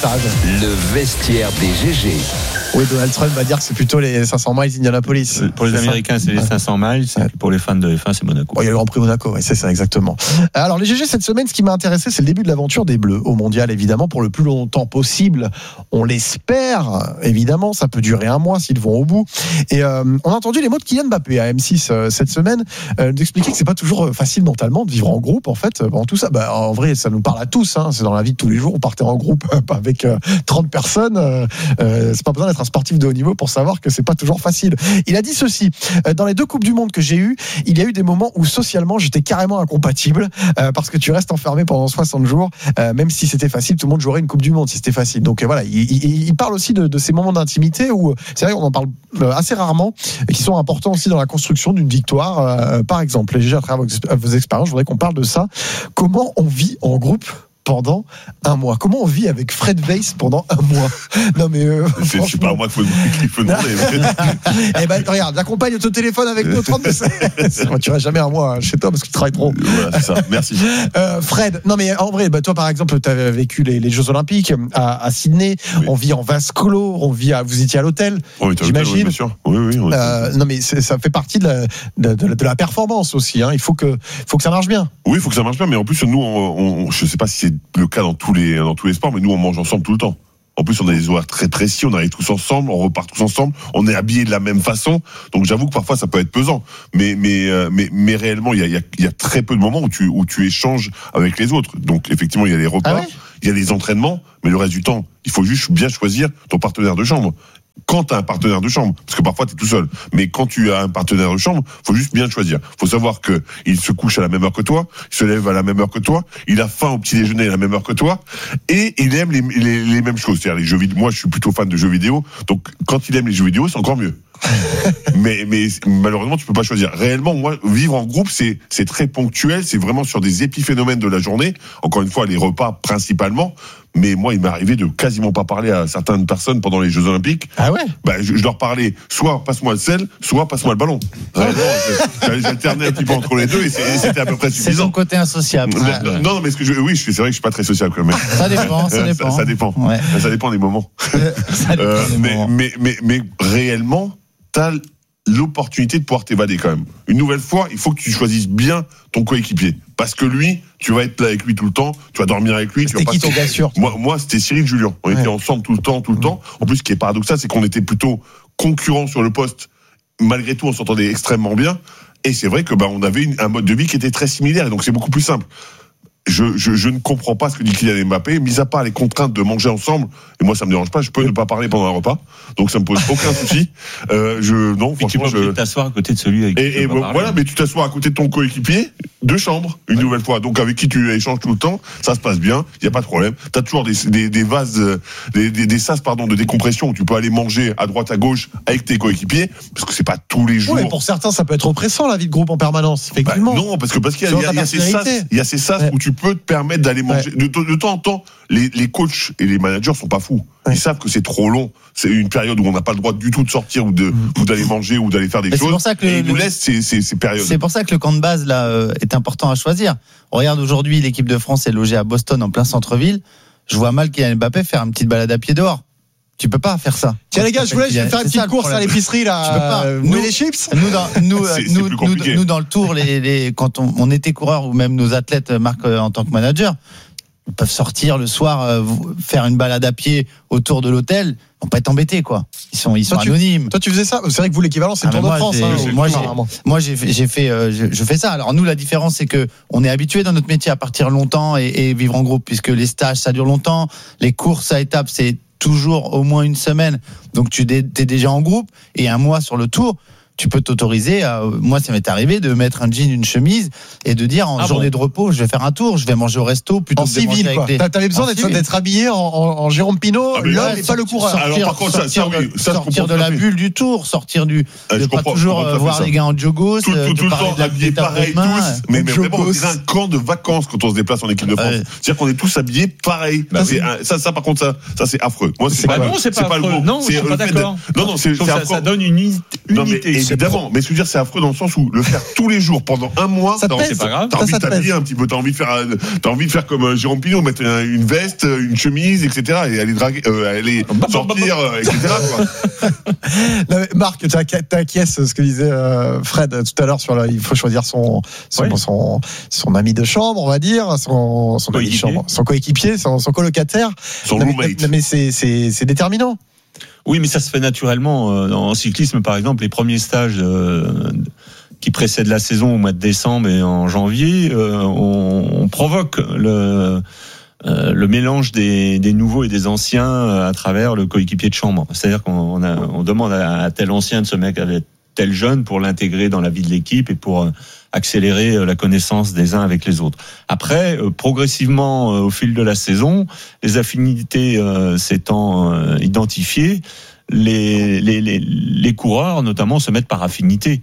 le vestiaire des G G. Oui, Donald Trump va dire que c'est plutôt les cinq cents miles Indianapolis. Pour les Américains, c'est les cinq cents miles. Pour les fans de F un, c'est Monaco. Oh, il y a le Grand Prix Monaco, oui, c'est ça, exactement. Alors, les G G, cette semaine, ce qui m'a intéressé, c'est le début de l'aventure des Bleus au mondial, évidemment, pour le plus longtemps possible. On l'espère, évidemment, ça peut durer un mois s'ils vont au bout. Et euh, on a entendu les mots de Kylian Mbappé à M six euh, cette semaine, euh, d'expliquer que c'est pas toujours facile mentalement de vivre en groupe, en fait. Pendant tout ça, bah, en vrai, ça nous parle à tous. Hein, c'est dans la vie de tous les jours. On partait en groupe avec euh, trente personnes. Euh, euh, c'est pas besoin d'être un sportif de haut niveau pour savoir que c'est pas toujours facile. Il a dit ceci: dans les deux coupes du monde que j'ai eues, il y a eu des moments où socialement j'étais carrément incompatible euh, parce que tu restes enfermé pendant soixante jours, euh, même si c'était facile, tout le monde jouerait une coupe du monde si c'était facile. Donc euh, voilà, il, il, il parle aussi de, de ces moments d'intimité où c'est vrai qu'on en parle assez rarement et qui sont importants aussi dans la construction d'une victoire. Euh, par exemple, les G G, à travers vos expériences, je voudrais qu'on parle de ça. Comment on vit en groupe pendant un mois. Comment on vit avec Fred Weiss pendant un mois? Non mais euh, c'est, c'est pas moi qu'il faut, qu'il faut demander. Eh ben regarde, la compagne au téléphone avec nous trente. Tu vas jamais un mois chez toi parce que tu travailles trop. Voilà, c'est ça. Merci. Euh, Fred, non mais en vrai, bah, toi par exemple, tu as vécu les, les Jeux Olympiques à, à Sydney. Oui. On vit en vase clos. On vit à, vous étiez à l'hôtel. Oh, oui, j'imagine. Oui, bien sûr. Oui, oui. oui euh, non mais c'est, ça fait partie de la, de, de, de la performance aussi. Hein. Il faut que, faut que ça marche bien. Oui, il faut que ça marche bien. Mais en plus, nous, on, on, je sais pas si c'est le cas dans tous les dans tous les sports, mais nous on mange ensemble tout le temps. En plus, on a des horaires très précis, on arrive tous ensemble, on repart tous ensemble, on est habillés de la même façon. Donc j'avoue que parfois ça peut être pesant, mais mais mais mais réellement il y a il y a il y a très peu de moments où tu où tu échanges avec les autres. Donc effectivement, il y a les repas, ah ouais il y a les entraînements, mais le reste du temps, il faut juste bien choisir ton partenaire de chambre. Quand tu as un partenaire de chambre, parce que parfois tu es tout seul, mais quand tu as un partenaire de chambre, faut juste bien choisir. Faut savoir que il se couche à la même heure que toi, il se lève à la même heure que toi, il a faim au petit déjeuner à la même heure que toi, et il aime les, les, les mêmes choses. C'est-à-dire les jeux vidéo. Moi, je suis plutôt fan de jeux vidéo, donc quand il aime les jeux vidéo, c'est encore mieux. mais, mais malheureusement, tu peux pas choisir. Réellement, moi, vivre en groupe, c'est, c'est très ponctuel, c'est vraiment sur des épiphénomènes de la journée. Encore une fois, les repas principalement. Mais moi, il m'est arrivé de quasiment pas parler à certaines personnes pendant les Jeux Olympiques. Ah ouais? Bah, je, je leur parlais, soit passe-moi le sel, soit passe-moi le ballon. Réellement, j'alternais un petit peu entre les deux et, et c'était à peu près suffisant. C'est son côté insociable. Non, non, non, mais ce que je, oui, c'est vrai que je suis pas très sociable quand même. Ça dépend, ça dépend. Ça, ça dépend. Ouais. Ça dépend des moments. Ça dépend euh, des mais, moments. Mais, mais, mais, mais réellement, t'as l'opportunité de pouvoir t'évader quand même. Une nouvelle fois, il faut que tu choisisses bien ton coéquipier. Parce que lui, tu vas être là avec lui tout le temps, tu vas dormir avec lui. C'était tu vas qui pas... ton gars sûr? Moi, moi, c'était Cyril Julien. On ouais. était ensemble tout le temps, tout le mmh. temps. En plus, ce qui est paradoxal, c'est qu'on était plutôt concurrents sur le poste. Malgré tout, on s'entendait extrêmement bien. Et c'est vrai que bah, on avait une, un mode de vie qui était très similaire. Et donc, c'est beaucoup plus simple. Je, je, je ne comprends pas ce que dit Kylian Mbappé, mis à part les contraintes de manger ensemble. Et moi, ça me dérange pas. Je peux ne pas parler pendant un repas, donc ça me pose aucun souci. Euh, je non, mais franchement, tu peux je t'asseoir à côté de celui avec qui et, tu et peux bon, pas voilà, mais tu t'assois à côté de ton coéquipier, deux chambres, une ouais. nouvelle fois, donc avec qui tu échanges tout le temps, ça se passe bien, il y a pas de problème. T'as toujours des, des, des vases, des, des, des sas pardon de décompression où tu peux aller manger à droite à gauche avec tes coéquipiers, parce que c'est pas tous les jours. Oui, pour certains, ça peut être oppressant la vie de groupe en permanence, effectivement. Bah, non, parce que parce qu'il y a, il y a, il y a ces sas, il y a ces sas ouais. où tu peux te permettre d'aller manger. Ouais. De, de, de temps en temps, les, les coachs et les managers sont pas fous. Ils ouais. savent que c'est trop long. C'est une période où on n'a pas le droit du tout de sortir ou, de, mmh. ou d'aller manger ou d'aller faire des Mais choses. C'est pour ça que et le, ils nous laissent ces, ces, ces périodes. C'est pour ça que le camp de base là euh, est important à choisir. On regarde aujourd'hui, l'équipe de France est logée à Boston en plein centre-ville. Je vois mal Kylian Mbappé faire une petite balade à pied dehors. Tu peux pas faire ça. Tiens les gars, je voulais je vais faire une petite course à l'épicerie là. Tu peux pas. Euh, nous les chips. Nous dans nous c'est, nous, c'est nous, nous dans le tour, les, les quand on, on était coureur ou même nos athlètes, Marc en tant que manager, ils peuvent sortir le soir, euh, faire une balade à pied autour de l'hôtel. Ils vont pas être embêtés quoi. Ils sont ils sont toi, anonymes. Tu, toi tu faisais ça. C'est vrai que vous l'équivalent c'est le ah, Tour de France. J'ai, hein, moi j'ai, moi j'ai fait, j'ai fait euh, je, je fais ça. Alors nous la différence c'est que on est habitué dans notre métier à partir longtemps et, et vivre en groupe puisque les stages ça dure longtemps, les courses à étapes c'est toujours au moins une semaine. Donc tu es déjà en groupe et un mois sur le tour. Tu peux t'autoriser à, moi ça m'est arrivé de mettre un jean, une chemise et de dire en ah journée bon. de repos je vais faire un tour, je vais manger au resto plutôt en que de civil manger quoi. Avec les... T'avais besoin d'être, d'être habillé en, en, en Jérôme Pinault, ah l'homme ouais, et pas le coureur. Sortir, Alors par contre ça, ça, oui, ça, sortir de la bulle du tour, sortir du euh, de pas toujours voir les gars en jogos, tout, tout, tout le temps habillés pareil tous, mais vraiment on dirait un camp de vacances quand on se déplace en équipe de France. C'est-à-dire qu'on est tous habillés pareil. Ça ça par contre ça ça c'est affreux. Moi c'est pas non, c'est pas le non, je suis pas d'accord. Non non, c'est ça donne une unité. Évidemment, mais ce que je veux dire c'est affreux dans le sens où le faire tous les jours pendant un mois, ça c'est pas grave. T'as envie de t'habiller un petit peu, t'as envie de faire, t'as envie de faire comme Jérôme Pinault, mettre une veste, une chemise, et cetera, et aller draguer, euh, aller sortir, euh, et cetera. Quoi. Non, mais Marc, tu acquiesces ce que disait euh, Fred tout à l'heure sur le, il faut choisir son son, oui. son son ami de chambre, on va dire, son son ami de chambre, son coéquipier, son, son colocataire, son non, roommate. Mais, mais c'est c'est c'est déterminant. Oui, mais ça se fait naturellement. En cyclisme, par exemple, les premiers stages euh, qui précèdent la saison au mois de décembre et en janvier, euh, on, on provoque le, euh, le mélange des, des nouveaux et des anciens à travers le coéquipier de chambre. C'est-à-dire qu'on a, on demande à, à tel ancien de se mettre avec tel jeune pour l'intégrer dans la vie de l'équipe et pour accélérer la connaissance des uns avec les autres. Après, euh, progressivement, euh, au fil de la saison, les affinités euh, s'étant euh, identifiées, les, les, les, les coureurs, notamment, se mettent par affinité.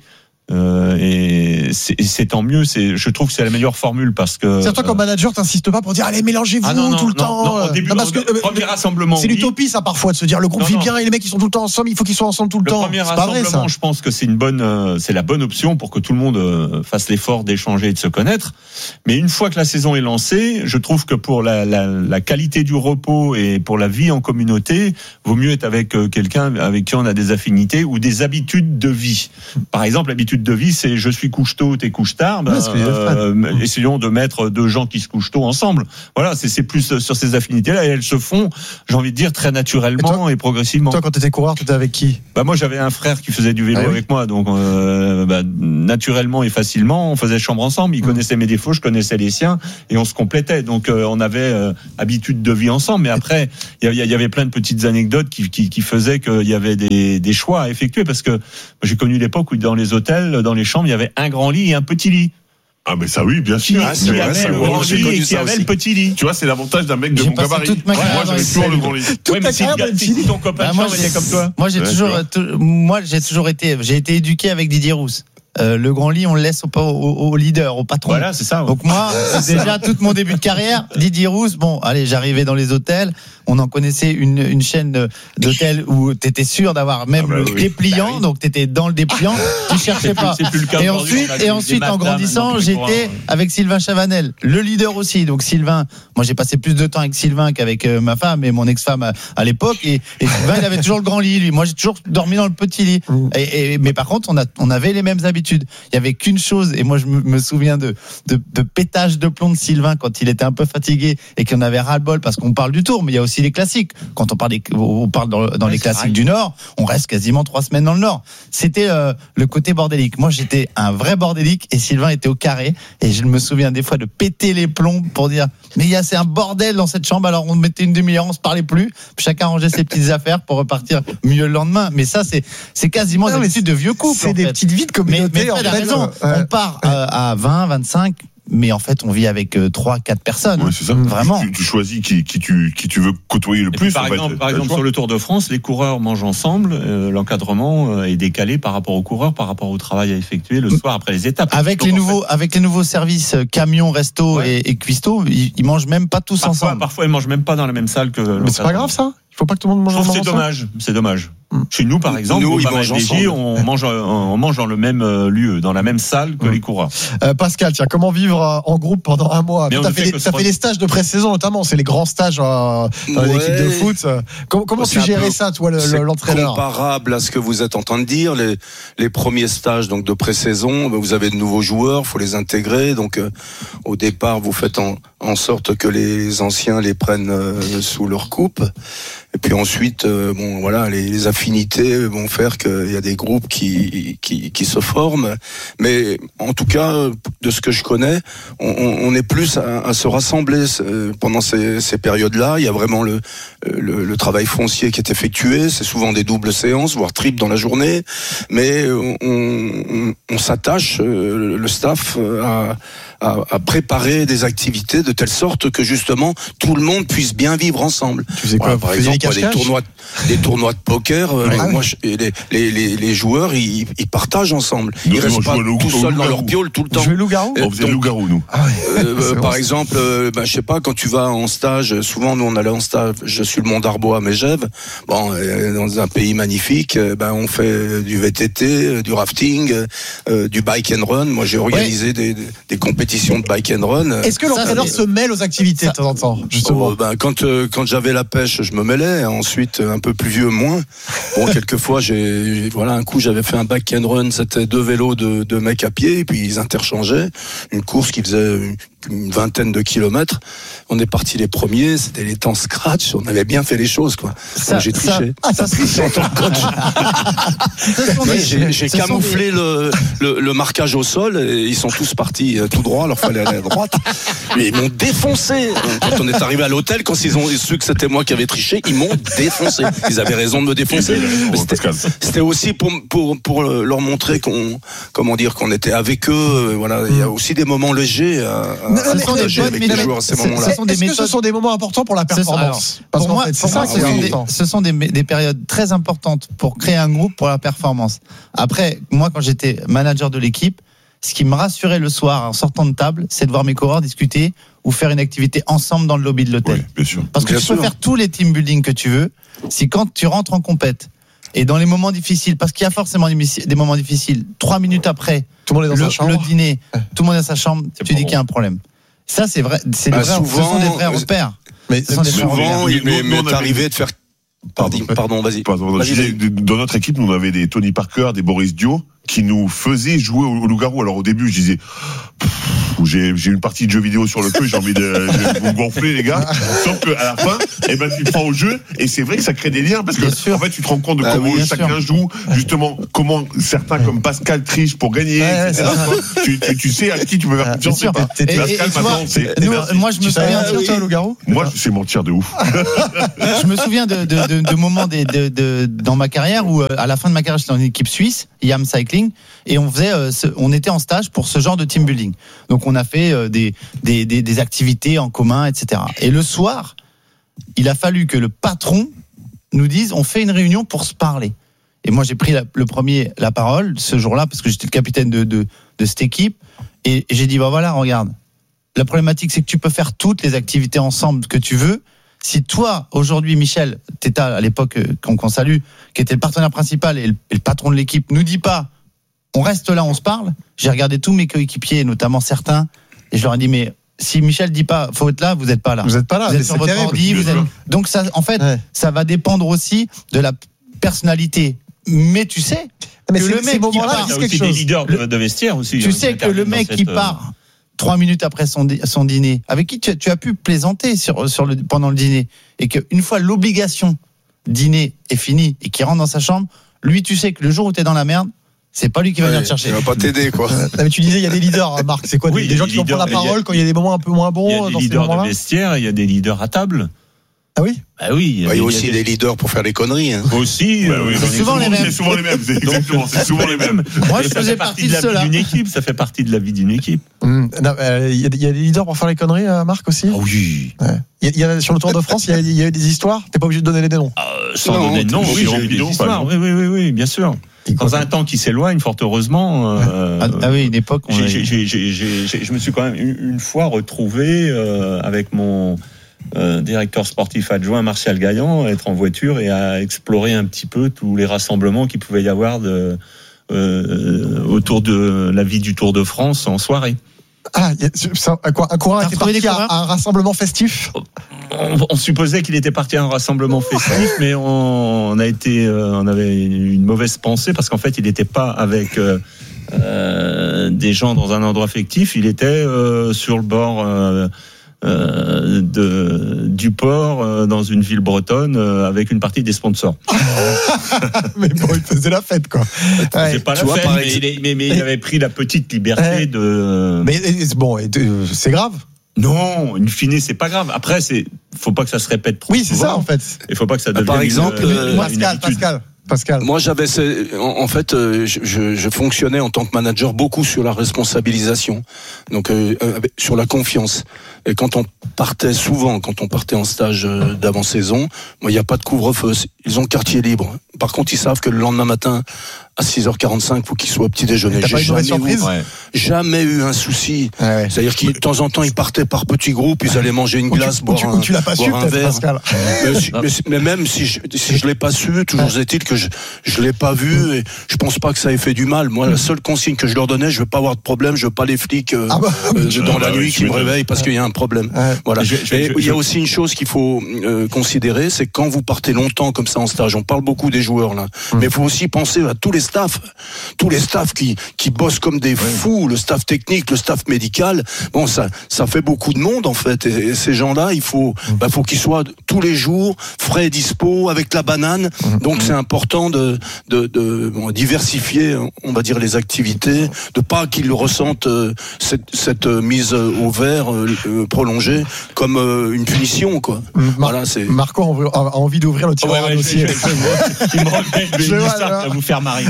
Euh, et c'est, c'est tant mieux. C'est, je trouve que c'est la meilleure formule parce que. C'est toi comme manager, t'insistes pas pour dire allez mélangez-vous ah non, non, tout le non, temps. Non, au début, non, parce que, le premier rassemblement. C'est oui. l'utopie ça parfois de se dire le groupe non, vit non. bien et les mecs ils sont tout le temps ensemble, il faut qu'ils soient ensemble tout le, le temps. Premier c'est pas vrai ça. Je pense que c'est une bonne, euh, c'est la bonne option pour que tout le monde euh, fasse l'effort d'échanger et de se connaître. Mais une fois que la saison est lancée, je trouve que pour la, la, la qualité du repos et pour la vie en communauté, vaut mieux être avec euh, quelqu'un avec qui on a des affinités ou des habitudes de vie. Par exemple, l'habitude de vie, c'est je suis couche tôt, t'es couche tard. Ben, euh, essayons de mettre deux gens qui se couchent tôt ensemble. Voilà, c'est, c'est plus sur ces affinités-là et elles se font, j'ai envie de dire, très naturellement et, toi, et progressivement. Toi, quand t'étais coureur, t'étais avec qui ? Bah moi, j'avais un frère qui faisait du vélo ah, oui. avec moi, donc euh, bah, naturellement et facilement, on faisait chambre ensemble. Il mmh. connaissait mes défauts, je connaissais les siens, et on se complétait. Donc euh, on avait euh, habitude de vie ensemble. Mais après, il y, y avait plein de petites anecdotes qui, qui, qui faisaient qu'il y avait des, des choix à effectuer, parce que j'ai connu l'époque où dans les hôtels, dans les chambres, il y avait un grand lit et un petit lit. Ah mais ça oui, bien sûr. Ah, il y avait le grand lit et qui avait le petit lit. Tu vois, c'est l'avantage d'un mec de mon gabarit. Ouais, moi j'avais toujours le grand lit. Toute ouais, mais si, si ton copain bah, moi, était comme toi. Moi j'ai ouais, toujours, t- moi j'ai toujours été, j'ai été éduqué avec Didier Rousse. Euh, le grand lit, on le laisse au, au, au leader, au patron. Voilà, c'est ça. Ouais. Donc moi, déjà tout mon début de carrière, Didier Rousse, bon, allez, j'arrivais dans les hôtels, on en connaissait une, une chaîne d'hôtels où t'étais sûr d'avoir même ah bah, le oui. dépliant, bah, oui. donc t'étais dans le dépliant, tu cherchais pas. C'est plus le cas et ensuite, et ensuite en grandissant, j'étais avec Sylvain Chavanel, le leader aussi. Donc Sylvain, moi j'ai passé plus de temps avec Sylvain qu'avec euh, ma femme et mon ex-femme à, à l'époque, et, et Sylvain il avait toujours le grand lit, lui. Moi j'ai toujours dormi dans le petit lit. Et, et, mais par contre, on, a, on avait les mêmes habitudes. Il y avait qu'une chose, et moi je me souviens de, de, de pétage de plomb de Sylvain quand il était un peu fatigué et qu'on avait ras-le-bol, parce qu'on parle du Tour, mais il y a aussi les classiques. Quand on parle, des, on parle dans, dans ouais, les classiques vrai. du Nord, on reste quasiment trois semaines dans le Nord. C'était euh, le côté bordélique. Moi j'étais un vrai bordélique et Sylvain était au carré, et je me souviens des fois de péter les plombs pour dire mais il y a c'est un bordel dans cette chambre. Alors on mettait une demi-heure, on se parlait plus, chacun rangeait ses petites affaires pour repartir mieux le lendemain. Mais ça c'est c'est quasiment des habitudes de vieux couple. C'est des fait. petites vies de communauté. Mais, mais Fred a raison. Euh, on part euh, à vingt, vingt-cinq, mais en fait, on vit avec trois, quatre personnes. Oui, c'est ça. Vraiment. Tu, tu choisis qui, qui, tu, qui tu veux côtoyer le et plus. Par en exemple, fait, par exemple sur le Tour de France, les coureurs mangent ensemble. Euh, l'encadrement euh, est décalé par rapport aux coureurs, par rapport au travail à effectuer le soir après les étapes. Avec Donc, les nouveaux, fait... avec les nouveaux services camions, resto ouais. et, et cuistot, ils, ils mangent même pas tous parfois, ensemble. Parfois, ils mangent même pas dans la même salle que. Mais c'est pas grave ça. Il faut pas que tout le monde mange ensemble. C'est dommage. C'est dommage. Chez nous, par exemple, nous, au ils mangent ensemble. on mange, on mange dans le même lieu, dans la même salle que mmh. les coureurs. Euh, Pascal, tiens, comment vivre en groupe pendant un mois ? Tu as fait, fait, fait les stages de pré-saison notamment, c'est les grands stages euh, dans ouais. l'équipe de foot. Comment, comment tu gérais peu, ça, toi, le, c'est l'entraîneur ? Comparable à ce que vous êtes en train de dire. Les, les premiers stages donc de pré-saison, vous avez de nouveaux joueurs, faut les intégrer. Donc, euh, au départ, vous faites en, en sorte que les anciens les prennent euh, sous leur coupe. Et puis ensuite, euh, bon, voilà, les, les affinités vont faire qu'il y a des groupes qui, qui, qui se forment. Mais en tout cas, de ce que je connais, on, on est plus à, à se rassembler pendant ces, ces périodes-là. Il y a vraiment le, le, le travail foncier qui est effectué. C'est souvent des doubles séances, voire triples dans la journée. Mais on, on, on s'attache, le staff, à, à, à préparer des activités de telle sorte que justement tout le monde puisse bien vivre ensemble. Tu faisais quoi, voilà, par exemple, des tournois, des tournois de poker. Euh, ah, moi, oui. les, les, les, les joueurs, ils, ils partagent ensemble. Ils ne restent pas tout seuls dans leur piole tout le temps. Jouer loup-garou. On faisait loup-garou, nous. Ah, oui. euh, par exemple, euh, bah, je sais pas, quand tu vas en stage, souvent nous on allait en stage. Je suis le Mont d'Arbois à Megève. Bon, euh, dans un pays magnifique, euh, bah, on fait du V T T, euh, du rafting, euh, du bike and run. Moi, j'ai organisé ouais. des, des, des compétitions de bike and run. Est-ce que l'entraîneur se mêle aux activités de temps en temps, justement? Oh, bah, quand euh, quand j'avais la pêche, je me mêlais. Ensuite, un peu plus vieux, moins. Bon, quelquefois, j'ai, voilà, un coup, j'avais fait un bike and run. C'était deux vélos de, de mecs à pied, et puis ils interchangeaient. Une course qui faisait une vingtaine de kilomètres. On est partis les premiers, c'était les temps scratch, on avait bien fait les choses, quoi. Ça, donc, j'ai triché. Ça, ah, ça triché en tant que coach. Ouais, j'ai j'ai camouflé des... le, le, le marquage au sol, et ils sont tous partis tout droit, alors fallait aller à droite. Mais ils m'ont défoncé. Quand on est arrivé à l'hôtel, quand ils ont su que c'était moi qui avais triché, ils m'ont défoncé. Ils avaient raison de me défoncer. Mais c'était, c'était aussi pour, pour, pour leur montrer qu'on, comment dire, qu'on était avec eux. Voilà, il y a aussi des moments légers à, à partager avec les joueurs à ces moments-là. Est-ce que ce sont des moments importants pour la performance? Parce pour moi, fait, pour moi ce, sont des, ce sont des, des périodes très importantes pour créer un groupe pour la performance. Après, moi, quand j'étais manager de l'équipe, ce qui me rassurait le soir en sortant de table, c'est de voir mes coureurs discuter ou faire une activité ensemble dans le lobby de l'hôtel. Oui, bien sûr. Parce que bien tu sûr. peux faire tous les team building que tu veux, si quand tu rentres en compète et dans les moments difficiles, parce qu'il y a forcément des moments difficiles, trois minutes après tout le, monde est dans le, sa chambre. le dîner, tout le monde est dans sa chambre, c'est tu dis qu'il y a un problème. Ça, c'est vrai, c'est bah, vrais, souvent, ce sont des vrais repères. Mais ce sont des souvent, il m'est, m'est arrivé de faire. Pardon, pardon, vas-y. Pardon, vas-y, vas-y. Dans notre équipe, nous on avait des Tony Parker, des Boris Dio, qui nous faisaient jouer au, au loup-garou. Alors au début, je disais, j'ai, j'ai une partie de jeux vidéo sur le feu, j'ai envie de, de vous gonfler, les gars. Sauf qu'à la fin, eh ben, tu te prends au jeu, et c'est vrai que ça crée des liens, parce que en fait, tu te rends compte de ah, comment oui, chacun sûr. joue, justement, comment certains comme Pascal trichent pour gagner, ouais, et cetera. Tu, tu, tu sais à qui tu peux faire confiance. Sûr. Pascal, et, et, maintenant, vois, c'est. Nous, moi, je me tu souviens. sais mentir, loup-garou? Moi, je sais mentir de ouf. Je me souviens de, de, de, de moments de, de, de, dans ma carrière où, à la fin de ma carrière, j'étais dans une équipe suisse, Y A M Cycling, et on faisait, euh, ce, on était en stage pour ce genre de team building. Donc, on a fait euh, des, des, des, des activités en commun, et cetera. Et le soir, il a fallu que le patron nous dise, on fait une réunion pour se parler. Et moi, j'ai pris la, le premier la parole ce jour-là parce que j'étais le capitaine de, de, de cette équipe, et, et j'ai dit, bah voilà, regarde. La problématique, c'est que tu peux faire toutes les activités ensemble que tu veux. Si toi, aujourd'hui, Michel Téta, à l'époque, qu'on, qu'on salue, qui était le partenaire principal et le, et le patron de l'équipe, nous dit pas, on reste là, on se parle. J'ai regardé tous mes coéquipiers, notamment certains, et je leur ai dit, mais si Michel dit pas, faut être là, vous êtes pas là. Vous êtes pas là. Vous êtes sur votre ordi, vous êtes... Donc ça, en fait, ouais. ça va dépendre aussi de la personnalité. Mais tu sais, mais que c'est, le mec qui part, il y a aussi des leaders de, de vestiaire aussi. Tu sais que le mec qui part trois minutes après son, son dîner, avec qui tu as, tu as pu plaisanter sur, sur le, pendant le dîner, et qu'une fois l'obligation dîner est finie et qu'il rentre dans sa chambre, lui, tu sais que le jour où tu es dans la merde, c'est pas lui qui va ouais, venir te chercher. Il va pas t'aider, quoi. Non, mais tu disais, il y a des leaders, Marc. C'est quoi? Oui, des, des gens qui vont prendre la parole a, quand il y a des moments un peu moins bons dans ces moments-là? Il y a des leaders de vestiaire, il y a des leaders à table. Ah oui? Bah oui. Il y a, bah, il y a aussi des... des leaders pour faire les conneries. Hein. Aussi. Bah, oui, c'est souvent les mêmes. C'est souvent les mêmes. C'est exactement. C'est souvent les mêmes. Moi, je faisais partie de ceux-là. D'une équipe, ça fait partie de la vie d'une équipe. Mmh. Non, euh, il y, y a des leaders pour faire les conneries, euh, Marc aussi. Ah oui. Ouais. Il y, y a sur le Tour de France, il y, y a eu des histoires. T'es pas obligé de donner les noms. Euh, sans non, donner de noms, oui, j'ai eu des histoires. Oui, oui, oui, oui, bien sûr. Dans un temps qui s'éloigne, fort heureusement. Euh, ah, ah oui, une époque. J'ai, j'ai, j'ai, j'ai, j'ai, je me suis quand même une, une fois retrouvé euh, avec mon euh, directeur sportif adjoint Martial Gaillan, être en voiture et à explorer un petit peu tous les rassemblements qu'il pouvait y avoir de, euh, autour de la vie du Tour de France en soirée. Ah, ça, quoi, un coureur était parti à, à un rassemblement festif. On, on supposait qu'il était parti à un rassemblement festif, mais on, on a été, euh, on avait une mauvaise pensée parce qu'en fait, il n'était pas avec euh, euh, des gens dans un endroit fictif. Il était euh, sur le bord euh, euh, de, du port, euh, dans une ville bretonne, euh, avec une partie des sponsors. Mais bon, il faisait la fête, quoi. Ouais. C'est pas la vois, fête, mais, mais, mais, mais il avait pris la petite liberté ouais. de. Mais bon, c'est grave. Non, in fine, c'est pas grave. Après, c'est, faut pas que ça se répète trop oui, c'est souvent. ça, en fait. Il faut pas que ça devienne. Par exemple, une, euh, une Pascal, habitude. Pascal. Pascal. Moi, j'avais, en fait, je, je, je fonctionnais en tant que manager beaucoup sur la responsabilisation, donc euh, sur la confiance. Et quand on partait souvent, quand on partait en stage d'avant-saison, moi, il n'y a pas de couvre-feu. Ils ont quartier libre. Par contre, ils savent que le lendemain matin, à six heures quarante-cinq, faut qu'ils soient au petit déjeuner. J'ai jamais eu, ouais. jamais eu un souci. Ouais, ouais. C'est-à-dire qu'ils, de temps en temps, ils partaient par petits groupes, ils allaient manger une glace, tu, boire tu, un, tu l'as pas boire su, un verre. Pascal. Mais, si, mais, mais même si je, si je l'ai pas su, toujours ouais. est-il que je, je l'ai pas vu et je pense pas que ça ait fait du mal. Moi, la seule consigne que je leur donnais, je veux pas avoir de problème, je veux pas les flics euh, ah bah, euh, dans la nuit qui me réveillent parce qu'il y a un problème. Ouais. Voilà. Je, je, et je, il y a aussi une chose qu'il faut euh, considérer, c'est quand vous partez longtemps comme ça en stage, on parle beaucoup des joueurs là, mmh. mais il faut aussi penser à tous les staffs, tous les staffs qui qui bossent comme des fous, le staff technique, le staff médical. Bon, ça ça fait beaucoup de monde en fait, et, et ces gens-là, il faut mmh. bah, faut qu'ils soient tous les jours frais et dispo avec la banane. Mmh. Donc c'est important de de, de bon, diversifier, on va dire les activités, de pas qu'ils ressentent euh, cette cette euh, mise au vert euh, euh, prolongée comme euh, une punition, quoi. Mar- voilà, c'est... Marco a envie d'ouvrir le tiroir ouais, ouais, dossier. Je, je, je, il me remet une histoire qui va vous faire marrer.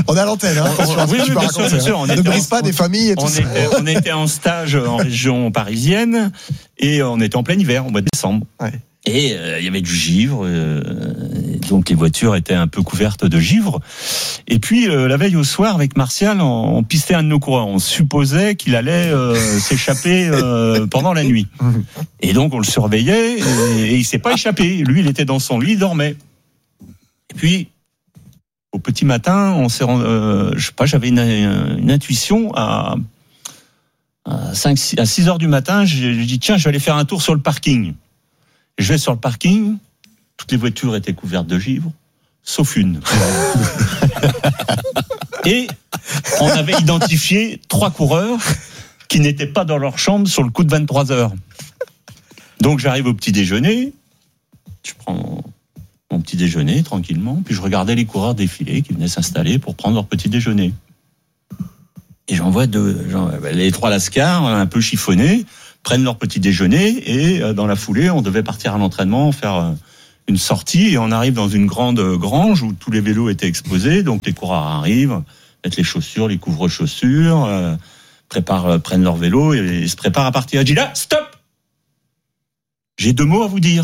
On est à l'antenne, hein. On, oui, oui, bien sûr, bien sûr. On ne brise pas des familles et tout on ça. Était, on était en stage en région parisienne et on était en plein hiver, au mois de décembre. Ouais. Et euh, il y avait du givre, euh, donc les voitures étaient un peu couvertes de givre. Et puis euh, la veille au soir, avec Martial, on, on pistait un de nos coureurs. On supposait qu'il allait euh, s'échapper euh, pendant la nuit. Et donc on le surveillait et, et il s'est pas échappé. Lui, il était dans son lit, il dormait. Et puis au petit matin, on s'est, euh, je sais pas, j'avais une, une intuition à à, cinq, à six heures du matin. J'ai dit tiens, je vais aller faire un tour sur le parking. Je vais sur le parking, toutes les voitures étaient couvertes de givre, sauf une. Et on avait identifié trois coureurs qui n'étaient pas dans leur chambre sur le coup de vingt-trois heures. Donc j'arrive au petit déjeuner, je prends mon petit déjeuner tranquillement, puis je regardais les coureurs défiler qui venaient s'installer pour prendre leur petit déjeuner. Et j'en vois deux, j'en, les trois lascars un peu chiffonnés, prennent leur petit déjeuner et dans la foulée, on devait partir à l'entraînement, faire une sortie et on arrive dans une grande grange où tous les vélos étaient exposés. Donc les coureurs arrivent, mettent les chaussures, les couvre-chaussures, euh, préparent, prennent leur vélo et, et se préparent à partir. Je dis là, stop! J'ai deux mots à vous dire.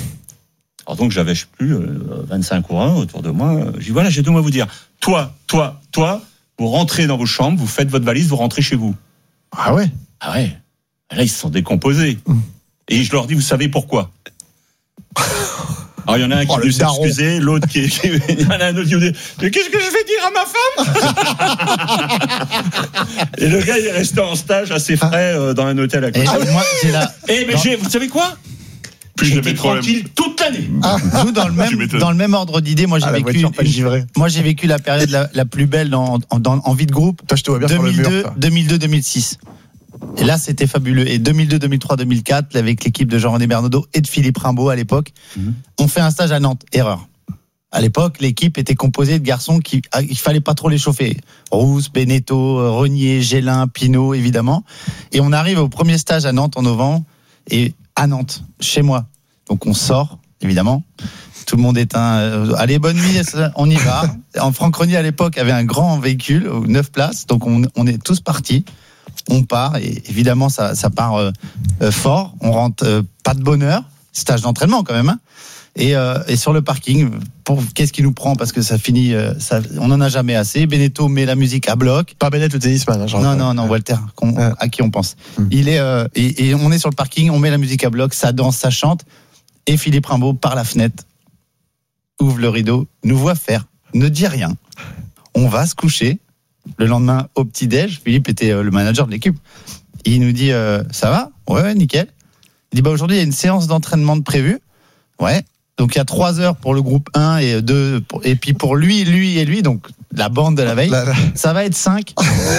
Alors donc j'avais, je sais plus, euh, vingt-cinq coureurs autour de moi. Je dis voilà, j'ai deux mots à vous dire. Toi, toi, toi, vous rentrez dans vos chambres, vous faites votre valise, vous rentrez chez vous. Ah ouais? Ah ouais. Là, ils se sont décomposés. Mmh. Et je leur dis, vous savez pourquoi? Alors, il y en a un qui oh, veut s'excuser, l'autre qui... Il y en a un autre qui me dit, mais qu'est-ce que je vais dire à ma femme? Et le gars, il est resté en stage assez frais euh, dans un hôtel à côté. Et moi, j'ai la... Et mais j'ai, vous savez quoi? Plus j'étais tranquille toute l'année. Ah. Nous, dans le même, dans le même ordre d'idée, moi j'ai ah, vécu, une, moi j'ai vécu la période la, la plus belle dans, dans, en vie de groupe. Toi, je te vois bien deux mille deux, deux mille deux deux mille six. Et là, c'était fabuleux. Et deux mille deux, deux mille trois, deux mille quatre, avec l'équipe de Jean-René Bernaudot et de Philippe Rimbaud à l'époque, mmh. on fait un stage à Nantes. Erreur. À l'époque, l'équipe était composée de garçons qui, il fallait pas trop les chauffer. Rousse, Beneteau, Renier, Gélin, Pinot, évidemment. Et on arrive au premier stage à Nantes en novembre. Et à Nantes, chez moi. Donc on sort, évidemment. Tout le monde est un. Allez, bonne nuit, on y va. En Franck Renier, à l'époque, avait un grand véhicule, neuf places. Donc on, on est tous partis. On part, et évidemment, ça, ça part euh, fort. On rentre euh, pas de bonheur. Stage d'entraînement, quand même. Hein. Et, euh, et sur le parking, pour, qu'est-ce qui nous prend? Parce que ça finit, euh, ça, on n'en a jamais assez. Beneteau met la musique à bloc. Pas Bennett le tennisman. Hein, non, non, non, Walter, ouais. à qui on pense. Hum. Il est, euh, et, et on est sur le parking, on met la musique à bloc, ça danse, ça chante. Et Philippe Rimbaud, par la fenêtre, ouvre le rideau, nous voit faire, ne dit rien. On va se coucher. Le lendemain, au petit-déj, Philippe était le manager de l'équipe. Il nous dit euh, ça va? Ouais, ouais, nickel. Il dit bah, aujourd'hui, il y a une séance d'entraînement de prévue. Ouais. Donc il y a trois heures pour le groupe un et deux, pour, et puis pour lui, lui et lui, donc la bande de la veille, la, la... ça va être cinq.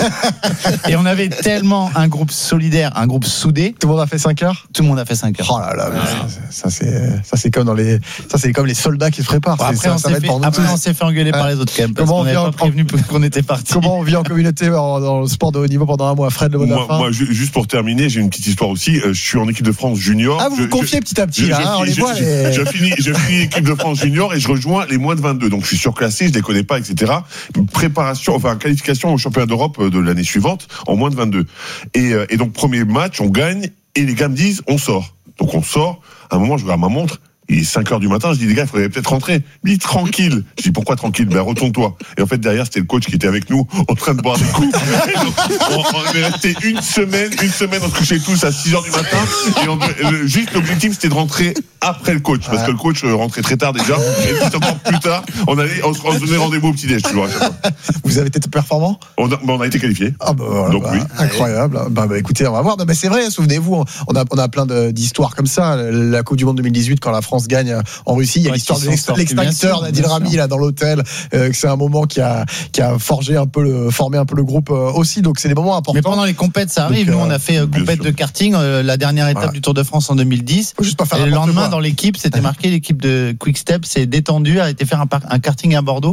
Et on avait tellement un groupe solidaire, un groupe soudé. Tout le monde a fait cinq heures. Tout le monde a fait cinq heures. Oh là là, ouais. ça, ça c'est ça c'est comme dans les ça c'est comme les soldats qui se préparent. Bon, après ça, on, ça s'est fait, après on s'est fait engueuler ouais. par les autres quand même parce Comment qu'on n'avait pas prévenu qu'on était parti. Comment on vit en communauté dans le sport de haut niveau pendant un mois? Fred, le mot de la fin. Moi, juste pour terminer, j'ai une petite histoire aussi. Je suis en équipe de France junior. Ah, vous vous confiez petit à petit là. On les voit. Je finis, je finis l'équipe de France junior et je rejoins les moins de vingt-deux. Donc je suis surclassé, je les connais pas, et cetera. Préparation, enfin qualification au championnat d'Europe de l'année suivante en moins de vingt-deux. Et, et donc premier match, on gagne et les gars me disent on sort. Donc on sort. À un moment, je regarde ma montre. Il est cinq heures du matin, je dis, les gars, il faudrait peut-être rentrer. Il dit, tranquille. Je dis, pourquoi tranquille? Ben, retourne-toi. Et en fait, derrière, c'était le coach qui était avec nous, en train de boire des coups. Donc, on, on est resté une semaine, une semaine, on se couchait tous à six heures du matin. Et on, le, juste l'objectif, c'était de rentrer après le coach. Parce que le coach rentrait très tard déjà. Et puis, encore plus tard, on allait, on se donnait rendez-vous au petit-déj, tu vois. Vous avez été performant? On a, on a été qualifiés. Ah, bah, voilà, donc, bah, oui. Incroyable. Bah, bah, écoutez, on va voir. Non, mais c'est vrai, souvenez-vous, on a, on a plein de, d'histoires comme ça. La Coupe du Monde deux mille dix-huit, quand la France gagne en Russie, il y a ouais, l'histoire de l'extincteur d'Adil Rami là dans l'hôtel, euh, que c'est un moment qui a qui a forgé un peu le formé un peu le groupe euh, aussi, donc c'est des moments importants. Mais pendant les compètes ça arrive. Donc, nous euh, on a fait euh, compète de karting, euh, la dernière étape voilà. du Tour de France en deux mille dix. Faut juste pas faire et le lendemain quoi. Dans l'équipe, c'était marqué l'équipe de Quick Step s'est détendue, a été faire un, par- un karting à Bordeaux.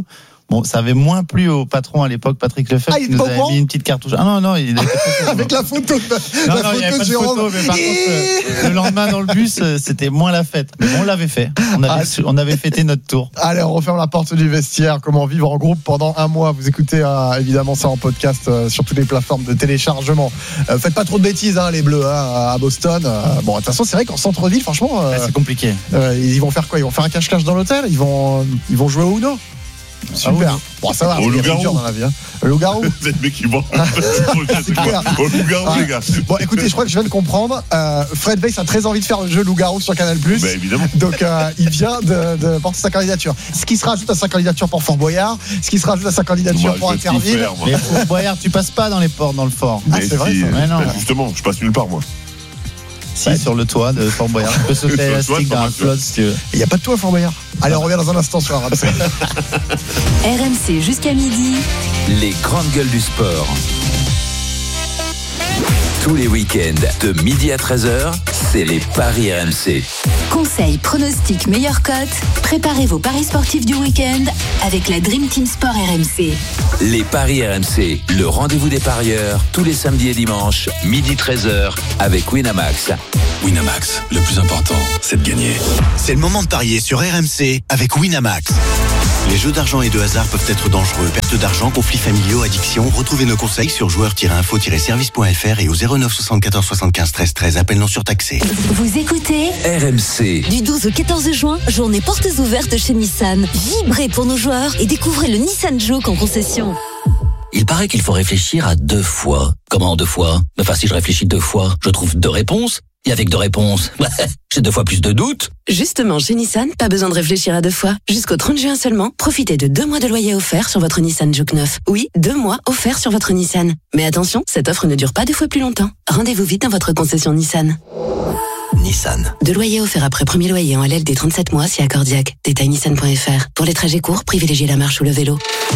Bon, ça avait moins plu au patron à l'époque, Patrick Lefebvre, ah, qui nous avait mis une petite cartouche. Ah non, non, il était avec la photo. De, non, la non, il n'y avait pas de Jérôme. photo, mais par contre, le lendemain dans le bus, c'était moins la fête. Mais bon, on l'avait fait. On avait, ah, on avait fêté notre tour. Allez, on referme la porte du vestiaire. Comment vivre en groupe pendant un mois. Vous écoutez euh, évidemment ça en podcast euh, sur toutes les plateformes de téléchargement. Euh, faites pas trop de bêtises, hein, les Bleus, hein, à Boston. Euh, bon, de toute façon, c'est vrai qu'en centre-ville, franchement, euh, ouais, c'est compliqué. Euh, ils vont faire quoi? Ils vont faire un cache-cache dans l'hôtel? Ils vont, ils vont jouer au Uno? Super. Ah oui. Bon, ça va. Au loup-garou. Dans la vie, hein. Le loup-garou. Vous êtes mecs qui vont. C'est clair. Au loup-garou, ah. les gars. Bon, écoutez, je crois que je viens de comprendre. Euh, Fred Weiss a très envie de faire le jeu loup-garou sur Canal+. Bah, évidemment. Donc, euh, il vient de, de porter sa candidature. Ce qui se rajoute à sa candidature pour Fort Boyard, ce qui se rajoute à sa candidature bah, pour Interville. Mais Fort Boyard, tu passes pas dans les ports, dans le fort. Ah, c'est si, vrai, ça. Mais non. Bah, justement, je passe nulle part, moi. Si, ouais. Sur le toit de Fort Boyard. Tu peux sauter élastique dans la flotte si tu veux. Il n'y a pas de toit à Fort Boyard. Allez, on revient dans un instant sur R M C. R M C jusqu'à midi. Les grandes gueules du sport. Tous les week-ends, de midi à treize heures, c'est les paris R M C. Conseils, pronostics, meilleures cotes. Préparez vos paris sportifs du week-end avec la Dream Team Sport R M C. Les paris R M C, le rendez-vous des parieurs, tous les samedis et dimanches, midi treize heures, avec Winamax. Winamax, le plus important, c'est de gagner. C'est le moment de parier sur R M C avec Winamax. Les jeux d'argent et de hasard peuvent être dangereux. Perte d'argent, conflits familiaux, addiction. Retrouvez nos conseils sur joueurs tiret info tiret service point f r et au zéro neuf soixante-quatorze soixante-quinze treize treize. Appel non surtaxé. Vous écoutez R M C. Du douze au quatorze juin, journée portes ouvertes chez Nissan. Vibrez pour nos joueurs et découvrez le Nissan Juke en concession. Il paraît qu'il faut réfléchir à deux fois. Comment deux fois? Enfin, si je réfléchis deux fois, je trouve deux réponses. Et avec deux réponses, j'ai deux fois plus de doutes. Justement, chez Nissan, pas besoin de réfléchir à deux fois. Jusqu'au trente juin seulement, profitez de deux mois de loyer offert sur votre Nissan Juke neuf. Oui, deux mois offerts sur votre Nissan. Mais attention, cette offre ne dure pas deux fois plus longtemps. Rendez-vous vite dans votre concession Nissan. Nissan. De loyer offert après premier loyer en L L D trente-sept mois si accordiaque. Détail nissan point f r. Pour les trajets courts, privilégiez la marche ou le vélo.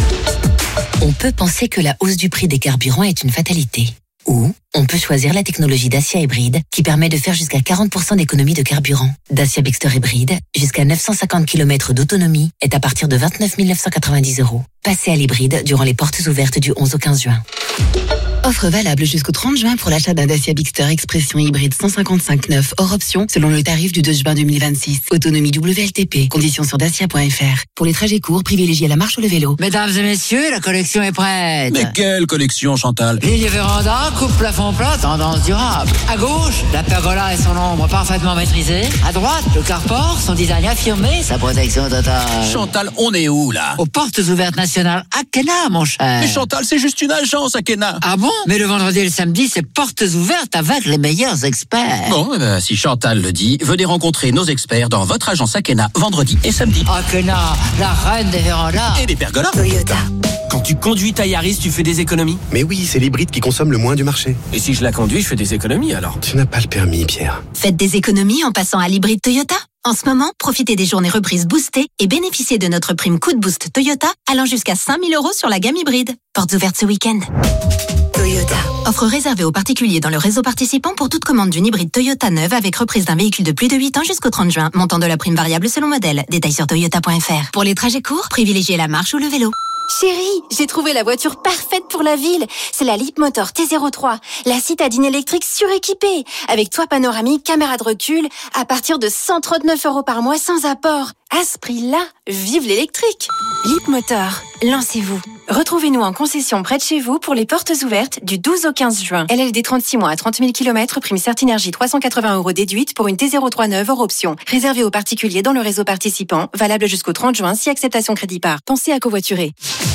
On peut penser que la hausse du prix des carburants est une fatalité. Ou on peut choisir la technologie Dacia hybride qui permet de faire jusqu'à quarante pour cent d'économie de carburant. Dacia Bigster hybride, jusqu'à neuf cent cinquante kilomètres d'autonomie, est à partir de vingt-neuf mille neuf cent quatre-vingt-dix euros. Passez à l'hybride durant les portes ouvertes du onze au quinze juin. Offre valable jusqu'au trente juin pour l'achat d'un Dacia Bigster Expression hybride cent cinquante-cinq neuf hors option selon le tarif du deux juin deux mille vingt-six. Autonomie W L T P. Conditions sur dacia point f r. Pour les trajets courts, privilégiez la marche ou le vélo. Mesdames et messieurs, la collection est prête. Mais quelle collection, Chantal? Ligne véranda, coupe plafond plat, tendance durable. À gauche, la pergola et son ombre parfaitement maîtrisée. À droite, le carport, son design affirmé, sa protection totale. Chantal, on est où là? Aux portes ouvertes nationales Akena, mon cher. Mais Chantal, c'est juste une agence Akena. Ah bon? Mais le vendredi et le samedi, c'est portes ouvertes avec les meilleurs experts. Bon, eh ben, si Chantal le dit, venez rencontrer nos experts dans votre agence Akena vendredi et samedi. Akena, la reine des vérandas. Et des pergolas. Toyota. Quand tu conduis ta Yaris, tu fais des économies? Mais oui, c'est l'hybride qui consomme le moins du marché. Et si je la conduis, je fais des économies alors? Tu n'as pas le permis, Pierre. Faites des économies en passant à l'hybride Toyota. En ce moment, profitez des journées reprises boostées et bénéficiez de notre prime coup de boost Toyota allant jusqu'à cinq mille euros sur la gamme hybride. Portes ouvertes ce week-end. Toyota. Offre réservée aux particuliers dans le réseau participant pour toute commande d'une hybride Toyota neuve avec reprise d'un véhicule de plus de huit ans jusqu'au trente juin. Montant de la prime variable selon modèle. Détail sur toyota point f r. Pour les trajets courts, privilégiez la marche ou le vélo. Chérie, j'ai trouvé la voiture parfaite pour la ville. C'est la Leapmotor T zéro trois, la citadine électrique suréquipée, avec toit panoramique, caméra de recul, à partir de cent trente-neuf euros par mois sans apport. À ce prix-là, vive l'électrique. Leapmotor, lancez-vous. Retrouvez-nous en concession près de chez vous pour les portes ouvertes du douze au quinze juin. L L D trente-six mois à trente mille kilomètres, prime Certinergie trois cent quatre-vingts euros déduite pour une T zéro trois neuve hors option. Réservé aux particuliers dans le réseau participant, valable jusqu'au trente juin si acceptation crédit par. Pensez à covoiturer.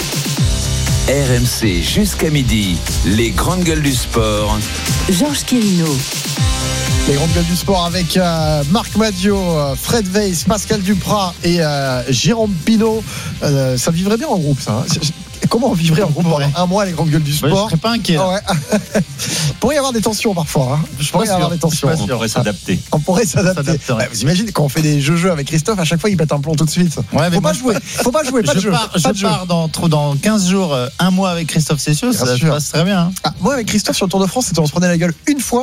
R M C jusqu'à midi, les grandes gueules du sport. Georges Quirino. Les grandes gueules du sport avec euh, Marc Madio, euh, Fred Weiss, Pascal Duprat et euh, Jérôme Pinault. Euh, ça vivrait bien en groupe, ça. Hein. Comment on vivrait en groupe pendant un mois, les grandes gueules du sport? Ouais, je serais pas inquiet. Ah ouais. Il pourrait y avoir des tensions parfois. Hein. Je pourrais y avoir des tensions. On pourrait s'adapter. On pourrait s'adapter. Bah, vous imaginez quand on fait des jeux-jeux avec Christophe, à chaque fois il pète un plomb tout de suite. Ouais, faut pas jouer. Faut pas jouer. Pas je de jeu. Pars, pas je de jeu. pars dans, dans quinze jours, un mois avec Christophe Cessieux, ça se passe très bien. Hein. Ah, moi avec Christophe sur le Tour de France, c'était on se prenait la gueule une fois.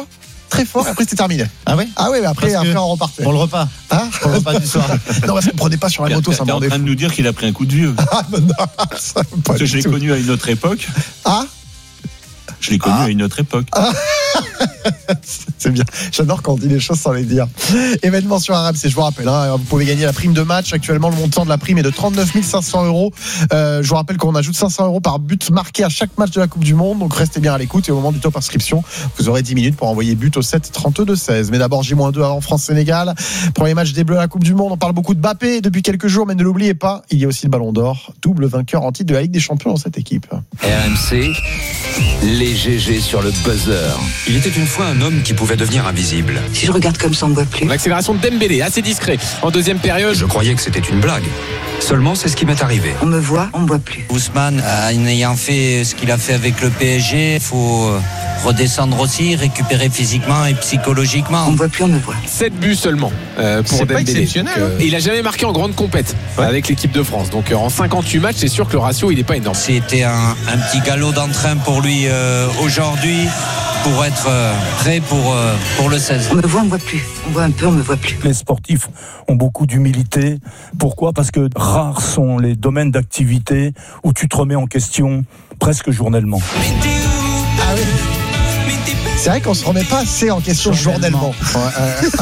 très fort et après c'était terminé. Ah ouais Ah ouais, mais après, après on repartait. Pour le repas. Hein Pour le repas du soir. Non, parce que prenez pas sur la moto, ça m'en m'en est en train de nous dire qu'il a pris un coup de vieux. Ah, non, ça, pas Parce que du je l'ai tout. connu à une autre époque. Ah Je l'ai connu Ah. à une autre époque. Ah. C'est bien. J'adore quand on dit les choses sans les dire. Événement sur R M C, je vous rappelle, hein, vous pouvez gagner la prime de match. Actuellement, le montant de la prime est de trente-neuf mille cinq cents euros. Euh, je vous rappelle qu'on ajoute cinq cents euros par but marqué à chaque match de la Coupe du Monde. Donc restez bien à l'écoute et au moment du top inscription, vous aurez dix minutes pour envoyer but au sept trente-deux seize. Mais d'abord, J deux avant France-Sénégal. Premier match des Bleus à la Coupe du Monde. On parle beaucoup de Mbappé depuis quelques jours, mais ne l'oubliez pas, il y a aussi le Ballon d'Or, double vainqueur en titre de la Ligue des Champions dans cette équipe. R M C, les G G sur le buzzer. Il était une fois un homme qui pouvait devenir invisible. Si je regarde comme ça, on ne voit plus. L'accélération de Dembélé, assez discret. En deuxième période, Je croyais que c'était une blague. Seulement, c'est ce qui m'est arrivé. On me voit, on ne voit plus. Ousmane, en ayant fait ce qu'il a fait avec le P S G, il faut redescendre aussi, récupérer physiquement et psychologiquement. On ne voit plus, on me voit. sept buts seulement euh, pour C'est pas Dembélé. exceptionnel, Donc, euh, hein. et il a jamais marqué en grande compète avec l'équipe de France. Donc euh, en cinquante-huit matchs, c'est sûr que le ratio il est pas énorme. C'était un, un petit galop d'entrain pour lui euh, aujourd'hui, pour être euh, prêt pour, euh, pour le seize. On me voit, on ne voit plus. On voit un peu, on ne me voit plus. Les sportifs ont beaucoup d'humilité. Pourquoi ? Parce que rares sont les domaines d'activité où tu te remets en question presque journellement. Ah oui. C'est vrai qu'on se remet pas assez en question journellement. Ouais, euh,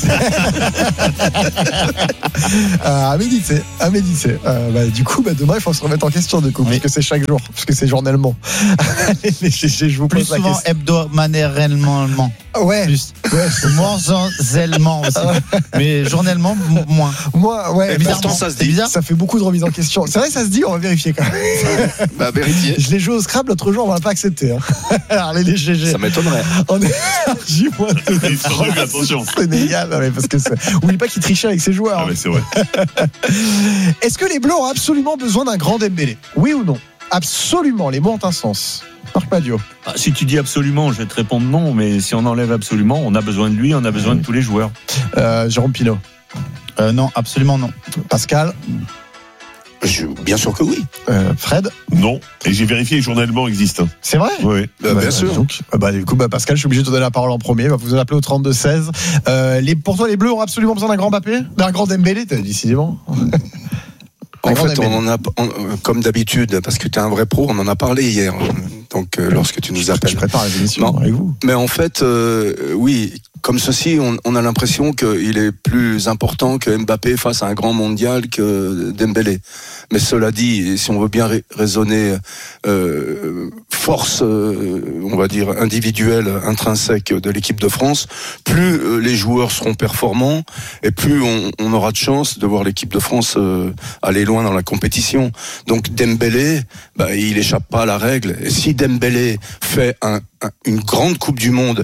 euh, à méditer, à méditer. Euh, bah, du coup, bah, demain, il faut se remettre en question, du coup, oui. Puisque c'est chaque jour, puisque c'est journellement. Les G G, je vous Plus pose la souvent question. hebdomadairement. Ouais. Plus. Ouais, mensuellement aussi. Mais journellement, m- moins. Moi, ouais. Et pourtant, ça se dit. bizarre. Ça fait beaucoup de remises en question. C'est vrai, ça se dit, on va vérifier quand même. Bah, vérifiez. Je l'ai joué au Scrabble l'autre jour, on va pas accepter. Hein. Alors, les G G. Ça m'étonnerait. On est à J moins deux. Attention. Sénégal, non, mais parce que c'est... Oublie pas qu'il trichait avec ses joueurs. Ah, mais c'est vrai. Est-ce que les Bleus ont absolument besoin d'un grand Dembélé ? Oui ou non ? Absolument, les mots ont un sens. Marc Padio. Ah, si tu dis absolument, je vais te répondre non, mais si on enlève absolument, on a besoin de lui, on a besoin de tous les joueurs. Euh, Jérôme Pinault. Euh, non, absolument non. Pascal. Je, bien sûr que oui. Euh, Fred. Non. Et j'ai vérifié, journellement existe. Hein. C'est vrai ? Oui. Bah, bah, bien sûr. Donc, bah, du coup, bah, Pascal, je suis obligé de te donner la parole en premier. Bah, vous en appelez au trente-deux seize. Euh, les, pour toi, les Bleus ont absolument besoin d'un grand Mbappé ? D'un grand Dembélé, t'as décidément. En fait, on en a, on, comme d'habitude, parce que tu es un vrai pro, on en a parlé hier. Donc, euh, lorsque tu nous appelles. Je prépare les émissions Non. avec vous. Mais en fait, euh, oui, comme ceci, on, on a l'impression qu'il est plus important que Mbappé face à un grand mondial que Dembélé. Mais cela dit, si on veut bien raisonner euh, force, euh, on va dire individuelle, intrinsèque de l'équipe de France, plus euh, les joueurs seront performants et plus on, on aura de chance de voir l'équipe de France euh, aller loin dans la compétition. Donc Dembélé, bah, il échappe pas à la règle. Et si Dembélé fait un, un, une grande Coupe du Monde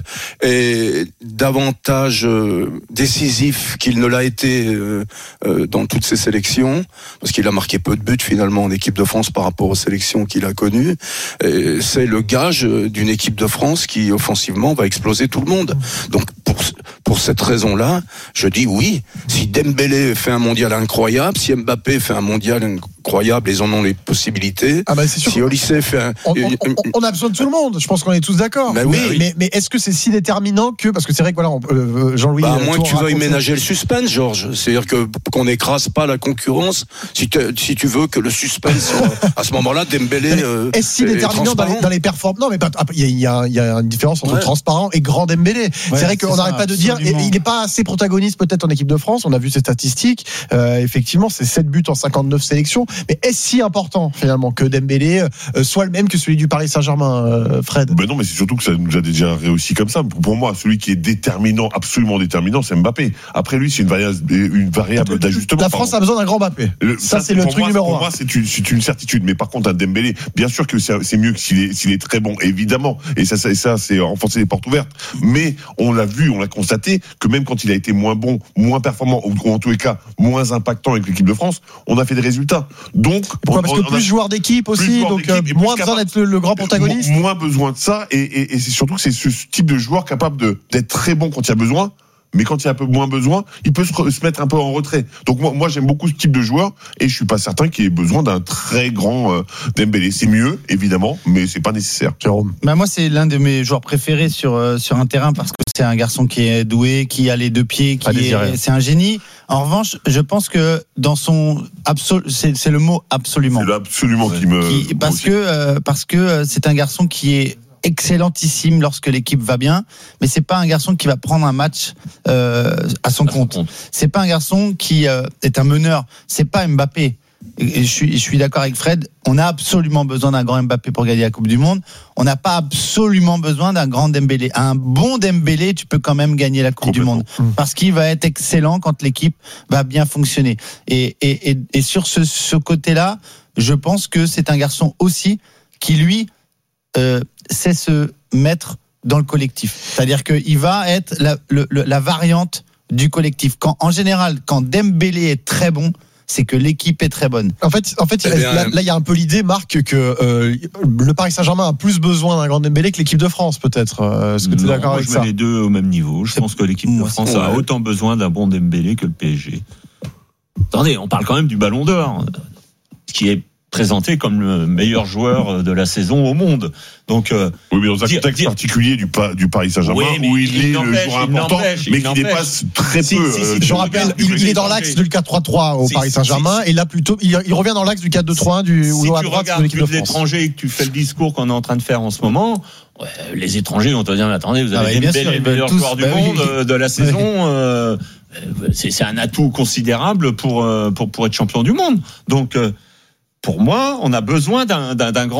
et davantage euh, décisif qu'il ne l'a été euh, euh, dans toutes ses sélections, parce qu'il a marqué peu de buts finalement en équipe de France par rapport aux sélections qu'il a connues, et c'est le gage d'une équipe de France qui offensivement va exploser tout le monde. Donc pour, pour cette raison-là, je dis oui, si Dembélé fait un mondial incroyable, si Mbappé fait un mondial incroyable, ils en ont les possibilités. Ah bah c'est sûr. Si Olysée fait un... On, on, on, on a besoin de tout le monde. Je pense qu'on est tous d'accord. Ben oui, mais, oui. mais, mais est-ce que c'est si déterminant que parce que c'est vrai que voilà, on, euh, Jean-Louis. Bah, à moins que tu veuilles raconté... ménager le suspense, Georges. C'est-à-dire que qu'on n'écrase pas la concurrence. Si, si tu veux que le suspense soit, à ce moment-là, Dembélé. Euh, est-ce si déterminant dans les, dans les performances ? Non, mais il y, y, a, y a une différence entre ouais. transparent et grand Dembélé. Ouais, c'est vrai qu'on n'arrête pas de dire. Et, il n'est pas assez protagoniste peut-être en équipe de France. On a vu ses statistiques. Euh, effectivement, c'est sept buts en cinquante-neuf sélections. Mais est-ce si important finalement que Dembélé euh, soit le même que celui du Paris Saint-Germain, euh, Fred ? Ben non, mais c'est surtout que ça nous a déjà réussi comme ça. Pour moi, celui qui est déterminant, absolument déterminant, c'est Mbappé. Après lui, c'est une variable, une variable d'ajustement. La France pardon. a besoin d'un grand Mbappé. Le, ça, ça, c'est le truc moi, numéro pour un. Pour moi, c'est une, c'est une certitude. Mais par contre, un Dembélé, bien sûr que c'est, c'est mieux que s'il est, s'il est très bon, évidemment. Et ça, ça, ça, c'est enfoncer les portes ouvertes. Mais on l'a vu, on l'a constaté que même quand il a été moins bon, moins performant, ou en tous les cas moins impactant avec l'équipe de France, on a fait des résultats. Donc, pourquoi ? Parce que on, plus on joueur d'équipe aussi, donc euh, moins besoin d'être le, le grand protagoniste. Moins besoin de ça, et, et, et c'est surtout que c'est ce type de joueur capable de, d'être très bon quand il y a besoin, mais quand il y a un peu moins besoin, il peut se, re, se mettre un peu en retrait. Donc moi, moi j'aime beaucoup ce type de joueur et je suis pas certain qu'il ait besoin d'un très grand euh, Dembélé. C'est mieux évidemment, mais c'est pas nécessaire. Jérôme. Bah moi c'est l'un de mes joueurs préférés sur euh, sur un terrain parce que c'est un garçon qui est doué, qui a les deux pieds, qui est, c'est un génie. En revanche, je pense que dans son absolu, c'est, c'est le mot absolument. C'est l'absolument qui me qui, parce que euh, parce que c'est un garçon qui est excellentissime lorsque l'équipe va bien, mais c'est pas un garçon qui va prendre un match euh, à son à compte. compte. C'est pas un garçon qui euh, est un meneur. C'est pas Mbappé. Et je suis, je suis d'accord avec Fred. On a absolument besoin d'un grand Mbappé pour gagner la Coupe du Monde. On n'a pas absolument besoin d'un grand Dembélé. Un bon Dembélé, tu peux quand même gagner la Coupe du Monde parce qu'il va être excellent quand l'équipe va bien fonctionner. Et, et, et, et sur ce, ce côté-là, je pense que c'est un garçon aussi qui lui euh, sait se mettre dans le collectif. C'est-à-dire qu'il va être la, le, la variante du collectif. Quand, en général, quand Dembélé est très bon, c'est que l'équipe est très bonne. En fait, en fait, là, là, il y a un peu l'idée, Marc, que euh, le Paris Saint-Germain a plus besoin d'un grand Dembélé que l'équipe de France, peut-être. Euh, est-ce que tu es d'accord avec je ça ? mets les deux au même niveau. Je pense que l'équipe de France a autant besoin d'un bon Dembélé que le P S G. Attendez, on parle quand même du Ballon d'Or, qui est présenté comme le meilleur joueur de la saison au monde. Donc, euh, oui, mais dans un contexte dire, particulier du, du Paris Saint-Germain, oui, où il, il est le joueur important, mais qui dépasse très si, peu. Si, si, euh, je rappelle, il, il est dans l'axe du quatre trois trois au si, Paris Saint-Germain, si, si. et là plutôt, il, il revient dans l'axe du quatre deux trois un du si ou à tu droite regardes de l'équipe de France. L'étranger et que tu fais le discours qu'on est en train de faire en ce moment, ouais, les étrangers vont te dire, mais attendez, vous avez ah, Dembélé, le meilleur tous, joueur du bah, monde oui. de la saison. Euh, c'est, c'est un atout considérable pour pour pour être champion du monde. Donc pour moi, on a besoin d'un, d'un, d'un grand